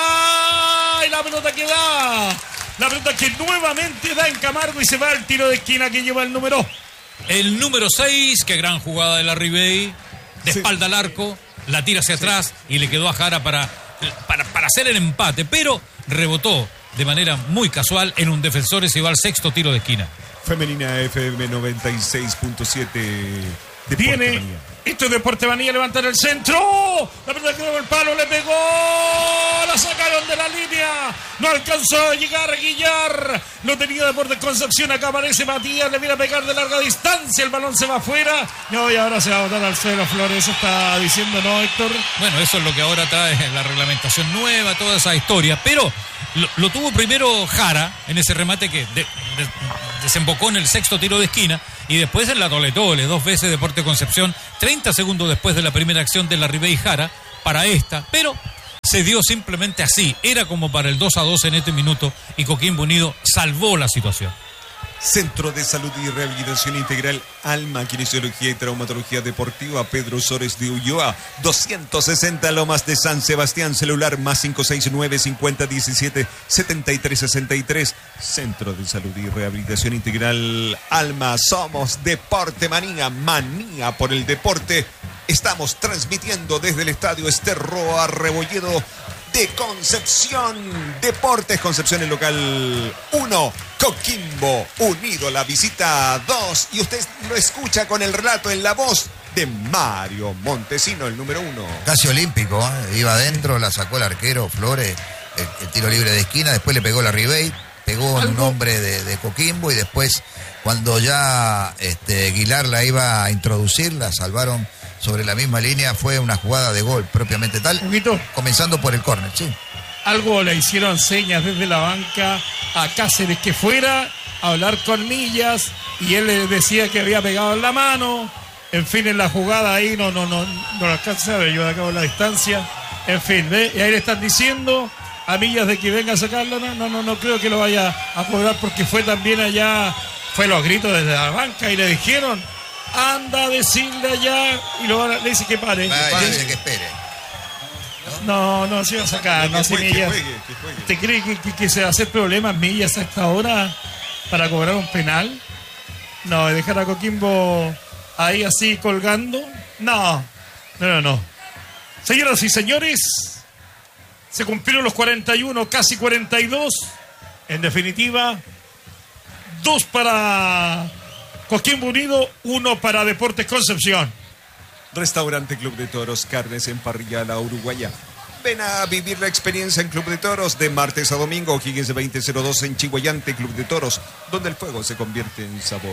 Jara, y la pelota que da, la pelota que nuevamente da en Camargo y se va al tiro de esquina que lleva el número. El número seis, qué gran jugada de la Ribey, de espalda al arco, la tira hacia atrás y le quedó a Jara para... Para, para hacer el empate, pero rebotó de manera muy casual en un defensor y se va al sexto tiro de esquina. Femenina F M noventa y seis punto siete. Viene, Manía. Esto es Deporte Manía, levantar el centro, la pelota quedó en el palo, le pegó, la sacaron de la línea. No alcanzó a llegar Guillar. Lo tenía Deportes Concepción. Acá aparece Matías. Le viene a pegar de larga distancia. El balón se va afuera. No, y ahora se va a botar al suelo Flores. Eso está diciendo, ¿no, Héctor? Bueno, eso es lo que ahora trae la reglamentación nueva, toda esa historia. Pero lo, lo tuvo primero Jara en ese remate que de, de, desembocó en el sexto tiro de esquina. Y después en la Tole Tole, dos veces Deportes Concepción, treinta segundos después de la primera acción de la Ribey Jara para esta, pero se dio simplemente así, era como para el dos a dos en este minuto y Coquimbo Unido salvó la situación. Centro de Salud y Rehabilitación Integral Alma, Kinesiología y Traumatología Deportiva Pedro Sores de Ulloa, doscientos sesenta Lomas de San Sebastián, celular más cinco seis nueve, cincuenta diecisiete, setenta y tres sesenta y tres. Centro de Salud y Rehabilitación Integral Alma, somos Deporte Manía, manía por el deporte. Estamos transmitiendo desde el Estadio Ester Roa Rebolledo de Concepción. Deportes Concepción, el local uno, Coquimbo Unido, la visita dos. Y usted lo escucha con el relato en la voz de Mario Montesino, el número uno. Casi olímpico, ¿eh? Iba adentro, la sacó el arquero Flores, el, el tiro libre de esquina, después le pegó la Ribey, pegó en un hombre de, de Coquimbo y después cuando ya este, Aguilar la iba a introducir, la salvaron sobre la misma línea. Fue una jugada de gol propiamente tal, comenzando por el córner, sí. Algo le hicieron señas desde la banca a Cáceres que fuera a hablar con Millas y él le decía que había pegado en la mano. En fin, en la jugada ahí no no no no lo alcanza a ver, yo de acá a la distancia. En fin, ¿ve? Y ahí le están diciendo a Millas de que venga a sacarlo. No, no, no, no creo que lo vaya a cobrar porque fue también allá, fue los gritos desde la banca y le dijeron: anda a decirle allá, y lo van a, le dice que pare. Vaya, que pare. Dice que espere. No, no, se va a sacar. Que no, si juegue, Millas, que juegue, que juegue. ¿te cree que, que, que se va a hacer problemas Millas a esta hora para cobrar un penal? No, dejar a Coquimbo ahí así colgando. No, no, no, no. Señoras y señores, se cumplieron los cuarenta y uno, casi cuarenta y dos. En definitiva, dos para Coquimbo Unido, uno para Deportes Concepción. Restaurante Club de Toros, carnes en parrilla a la uruguaya. Ven a vivir la experiencia en Club de Toros de martes a domingo, O'Higgins veinte cero dos en Chihuayante, Club de Toros, donde el fuego se convierte en sabor.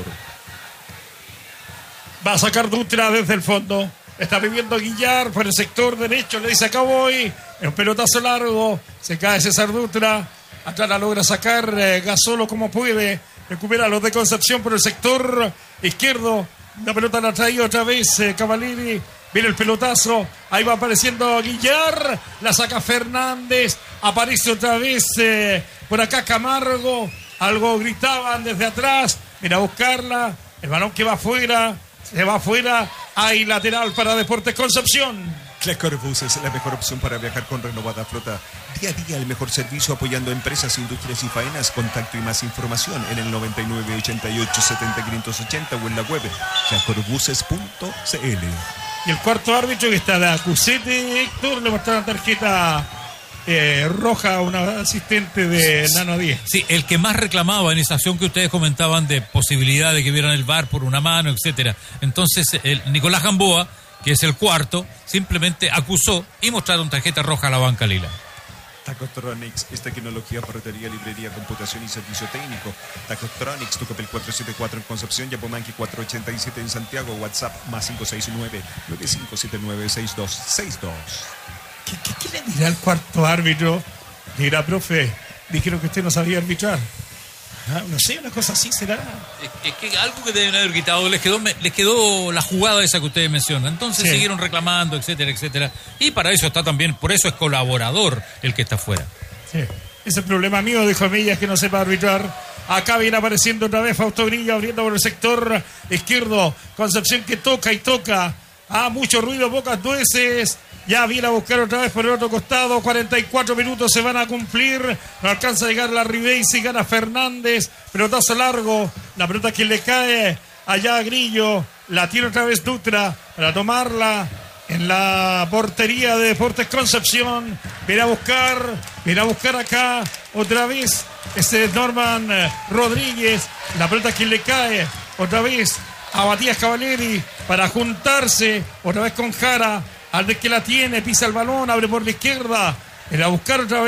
Va a sacar Dutra desde el fondo. Está viviendo Guillar por el sector derecho. Le dice: acá voy. Es un pelotazo largo. Se cae César Dutra. Atrás la logra sacar eh, Gasolo como puede. Recupera a los de Concepción por el sector izquierdo. La pelota la trae otra vez eh, Cavalieri. Viene el pelotazo. Ahí va apareciendo Guillar. La saca Fernández. Aparece otra vez eh, por acá Camargo. Algo gritaban desde atrás. Mira a buscarla. El balón que va afuera. Se va afuera. Hay lateral para Deportes Concepción. Clecorbus es la mejor opción para viajar con renovada flota. Día a día el mejor servicio apoyando empresas, industrias y faenas. Contacto y más información en el noventa y nueve, ochenta y ocho, setenta, quinientos ochenta o en la web clecorbuses punto c l. Y el cuarto árbitro que está de acusete, Héctor, le mostraron tarjeta eh, roja a una asistente de Nano diez. Sí, el que más reclamaba en esa acción que ustedes comentaban de posibilidad de que vieran el V A R por una mano, etcétera. Entonces, el Nicolás Gamboa, que es el cuarto, simplemente acusó y mostraron tarjeta roja a la banca lila. Tacotronics es tecnología, ferretería, librería, computación y servicio técnico. Tacotronics, Tucapel cuatrocientos setenta y cuatro en Concepción, Yapomanqui cuatrocientos ochenta y siete en Santiago, WhatsApp más cinco seis nueve, nueve cinco siete nueve, seis dos seis dos. ¿Qué, qué, qué le dirá el cuarto árbitro? Dirá: profe, dijeron que usted no sabía arbitrar. Ah, no sé, una cosa así será. Es, es que algo que deben haber quitado, les quedó, les quedó la jugada esa que ustedes mencionan. Entonces sí, siguieron reclamando, etcétera, etcétera. Y para eso está también, por eso es colaborador el que está afuera. Sí, ese es el problema mío, dijo Millas, que no sepa arbitrar. Acá viene apareciendo otra vez Fausto Grillo abriendo por el sector izquierdo. Concepción que toca y toca. Ah, mucho ruido, pocas nueces. Ya viene a buscar otra vez por el otro costado. cuarenta y cuatro minutos se van a cumplir. No alcanza a llegar la Ribey. Si gana Fernández. Pelotazo largo. La pelota que le cae allá a Grillo. La tiene otra vez Dutra para tomarla en la portería de Deportes Concepción. Viene a buscar. Viene a buscar acá otra vez. Este es Norman Rodríguez. La pelota que le cae otra vez a Matías Cavalieri para juntarse otra vez con Jara. Al de que la tiene, pisa el balón, abre por la izquierda. Viene a buscar otra vez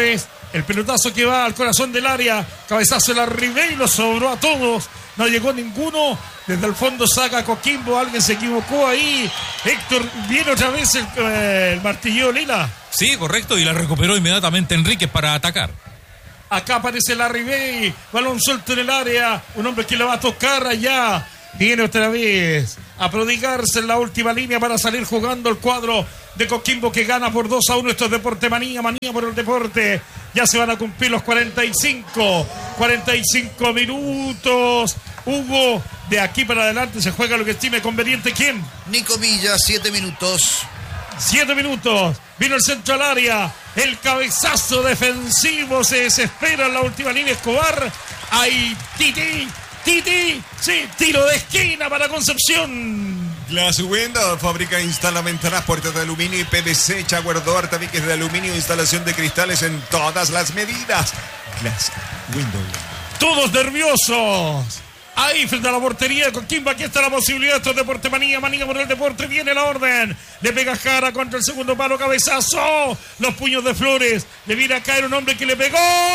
El pelotazo que va al corazón del área. Cabezazo de la Ribey, lo sobró a todos. No llegó ninguno. Desde el fondo saca Coquimbo. Alguien se equivocó ahí. Héctor, viene otra vez el, eh, el martilleo Lila. Sí, correcto. Y la recuperó inmediatamente Enríquez para atacar. Acá aparece la Ribey. Balón suelto en el área. Un hombre que le va a tocar allá. Viene otra vez a prodigarse en la última línea para salir jugando el cuadro de Coquimbo, que gana por dos a uno. Esto es Deporte Manía, manía por el deporte. Ya se van a cumplir los cuarenta y cinco minutos. Hugo, de aquí para adelante se juega lo que estime conveniente. ¿Quién? Nico Villa, siete minutos. Siete minutos. Vino el centro al área. El cabezazo defensivo. Se desespera en la última línea Escobar. Ahí Titi. Titi, sí, tiro de esquina para Concepción. Glass Window, fábrica e instala ventanas, puertas de aluminio y P V C, Jaguar Door, tabiques de aluminio, instalación de cristales en todas las medidas. Glass Window. Todos nerviosos. Ahí frente a la portería de Coquimbo, aquí está la posibilidad. Esto es Deporte Manía, manía por el deporte. Viene la orden. Le pega Jara contra el segundo palo, cabezazo. Los puños de Flores. Le viene a caer un hombre que le pegó.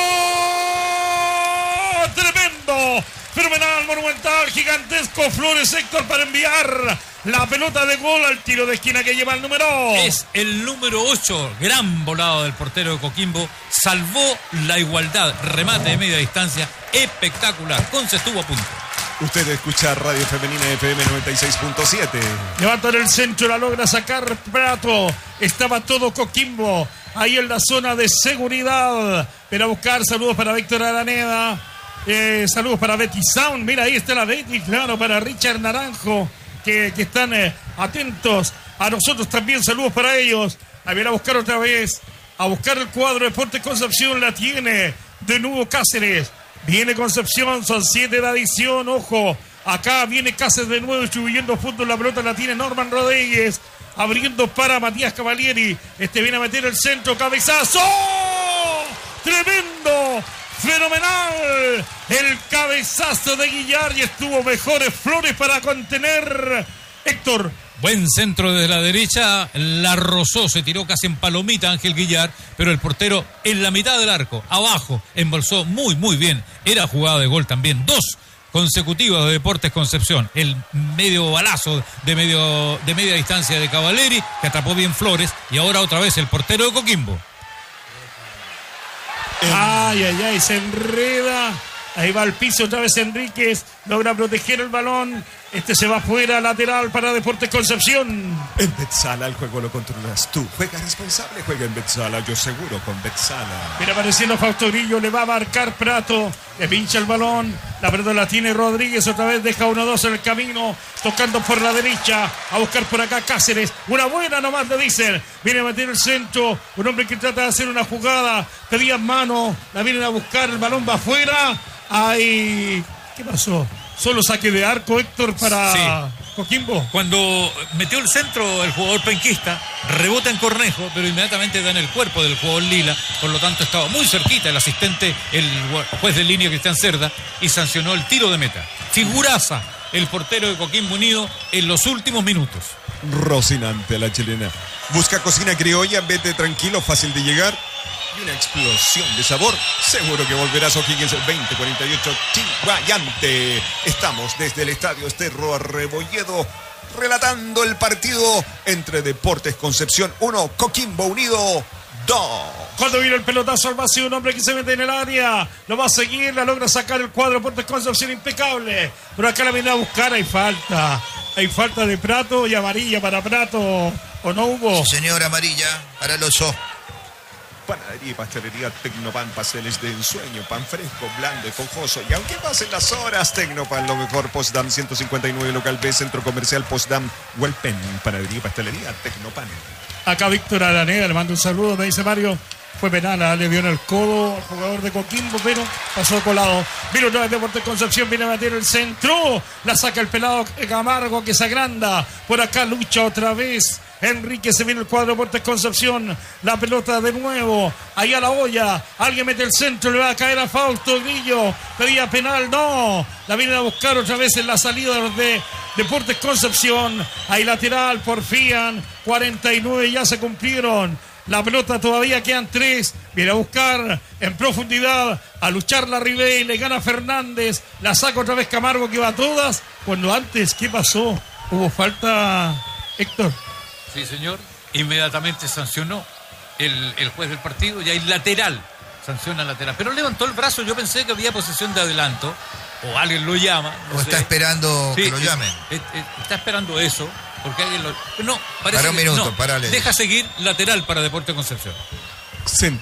Tremendo. Fenomenal, monumental, gigantesco. Flores, Héctor, para enviar la pelota de gol al tiro de esquina que lleva el número. Es el número ocho. Gran volado del portero de Coquimbo. Salvó la igualdad. Remate de media distancia. Espectacular. Conce estuvo a punto. Usted escucha Radio Femenina F M noventa y seis punto siete. Levanta en el centro, la logra sacar Prato. Estaba todo Coquimbo ahí en la zona de seguridad. Pero a buscar, saludos para Víctor Araneda. Eh, saludos para Betty Sound. Mira, ahí está la Betty, claro, para Richard Naranjo, que, que están eh, atentos a nosotros también. Saludos para ellos. A ver, a buscar otra vez, a buscar el cuadro. Deportes Concepción la tiene de nuevo Cáceres. Viene Concepción, son siete de adición, ojo. Acá viene Cáceres de nuevo distribuyendo fútbol. La pelota la tiene Norman Rodríguez, abriendo para Matías Cavalieri. Este viene a meter el centro, cabezazo. Tremendo. Fenomenal el cabezazo de Guillar, y estuvo mejores Flores para contener Héctor. Buen centro desde la derecha, la rozó, se tiró casi en palomita Ángel Guillar, pero el portero en la mitad del arco, abajo, embolsó muy muy bien. Era jugada de gol también, dos consecutivas de Deportes Concepción. El medio balazo de, medio, de media distancia de Cavalieri, que atrapó bien Flores, y ahora otra vez el portero de Coquimbo. Ay, ay, ay, se enreda. Ahí va al piso otra vez Enríquez. Logra proteger el balón. Este se va fuera, lateral para Deportes Concepción. En Betsala el juego lo controlas tú. Juega responsable, juega en Betsala. Yo seguro con Betsala. Mira, apareciendo Fausto Grillo. Le va a marcar Prato. Le pincha el balón. La pelota la tiene Rodríguez. Otra vez deja uno dos en el camino. Tocando por la derecha. A buscar por acá Cáceres. Una buena nomás le dicen. Viene a meter el centro. Un hombre que trata de hacer una jugada. Pedía mano. La vienen a buscar. El balón va afuera. Ay, ¿qué pasó? Solo saque de arco, Héctor, para sí. Coquimbo. Cuando metió el centro el jugador penquista, rebota en Cornejo, pero inmediatamente da en el cuerpo del jugador Lila. Por lo tanto, estaba muy cerquita el asistente, el juez de línea Cristian Cerda, y sancionó el tiro de meta. Figuraza el portero de Coquimbo Unido en los últimos minutos. Rocinante la chilena. Busca cocina criolla, vete tranquilo, fácil de llegar. Y una explosión de sabor. Seguro que volverás a O'Higgins el veinte cuarenta y ocho Chiguayante. Estamos desde el estadio Esterro Rebolledo, relatando el partido entre Deportes Concepción uno, Coquimbo Unido dos. Cuando viene el pelotazo al vacío, un hombre que se mete en el área, lo va a seguir, la logra sacar el cuadro. Deportes Concepción impecable. Pero acá la viene a buscar, hay falta. Hay falta de Prato y amarilla para Prato. ¿O no hubo? Sí, señor, amarilla para el oso. Panadería y pastelería Tecnopan, pasteles de ensueño, pan fresco, blando, esponjoso. Y aunque pasen las horas, Tecnopan, lo mejor. Postdam ciento cincuenta y nueve, local B, centro comercial Postdam, Huelpen. Panadería y pastelería Tecnopan. Acá Víctor Araneda le manda un saludo, me dice Mario. Fue penal, le dio en el codo al jugador de Coquimbo, pero pasó colado. Vino otra vez Deportes Concepción, viene a meter el centro. La saca el pelado Camargo, que se agranda. Por acá lucha otra vez Enrique, se viene el cuadro de Deportes Concepción. La pelota de nuevo, ahí a la olla. Alguien mete el centro, le va a caer a Fausto Grillo. Pedía penal, no. La vienen a buscar otra vez en la salida de Deportes Concepción. Ahí lateral, porfían. cuarenta y nueve ya se cumplieron. La pelota todavía quedan tres. Viene a buscar en profundidad, a luchar la Ribey, le gana Fernández, la saca otra vez Camargo que va a todas. Cuando antes, ¿qué pasó? ¿Hubo falta, Héctor? Sí, señor. Inmediatamente sancionó el, el juez del partido y hay lateral. Sanciona lateral. Pero levantó el brazo, yo pensé que había posesión de adelanto. O alguien lo llama. No o sé. está esperando sí, que lo llamen. Es, es, es, está esperando eso. Porque alguien lo. No, parece para un que minuto, no. parale. Deja seguir lateral para Deportes Concepción. Centro.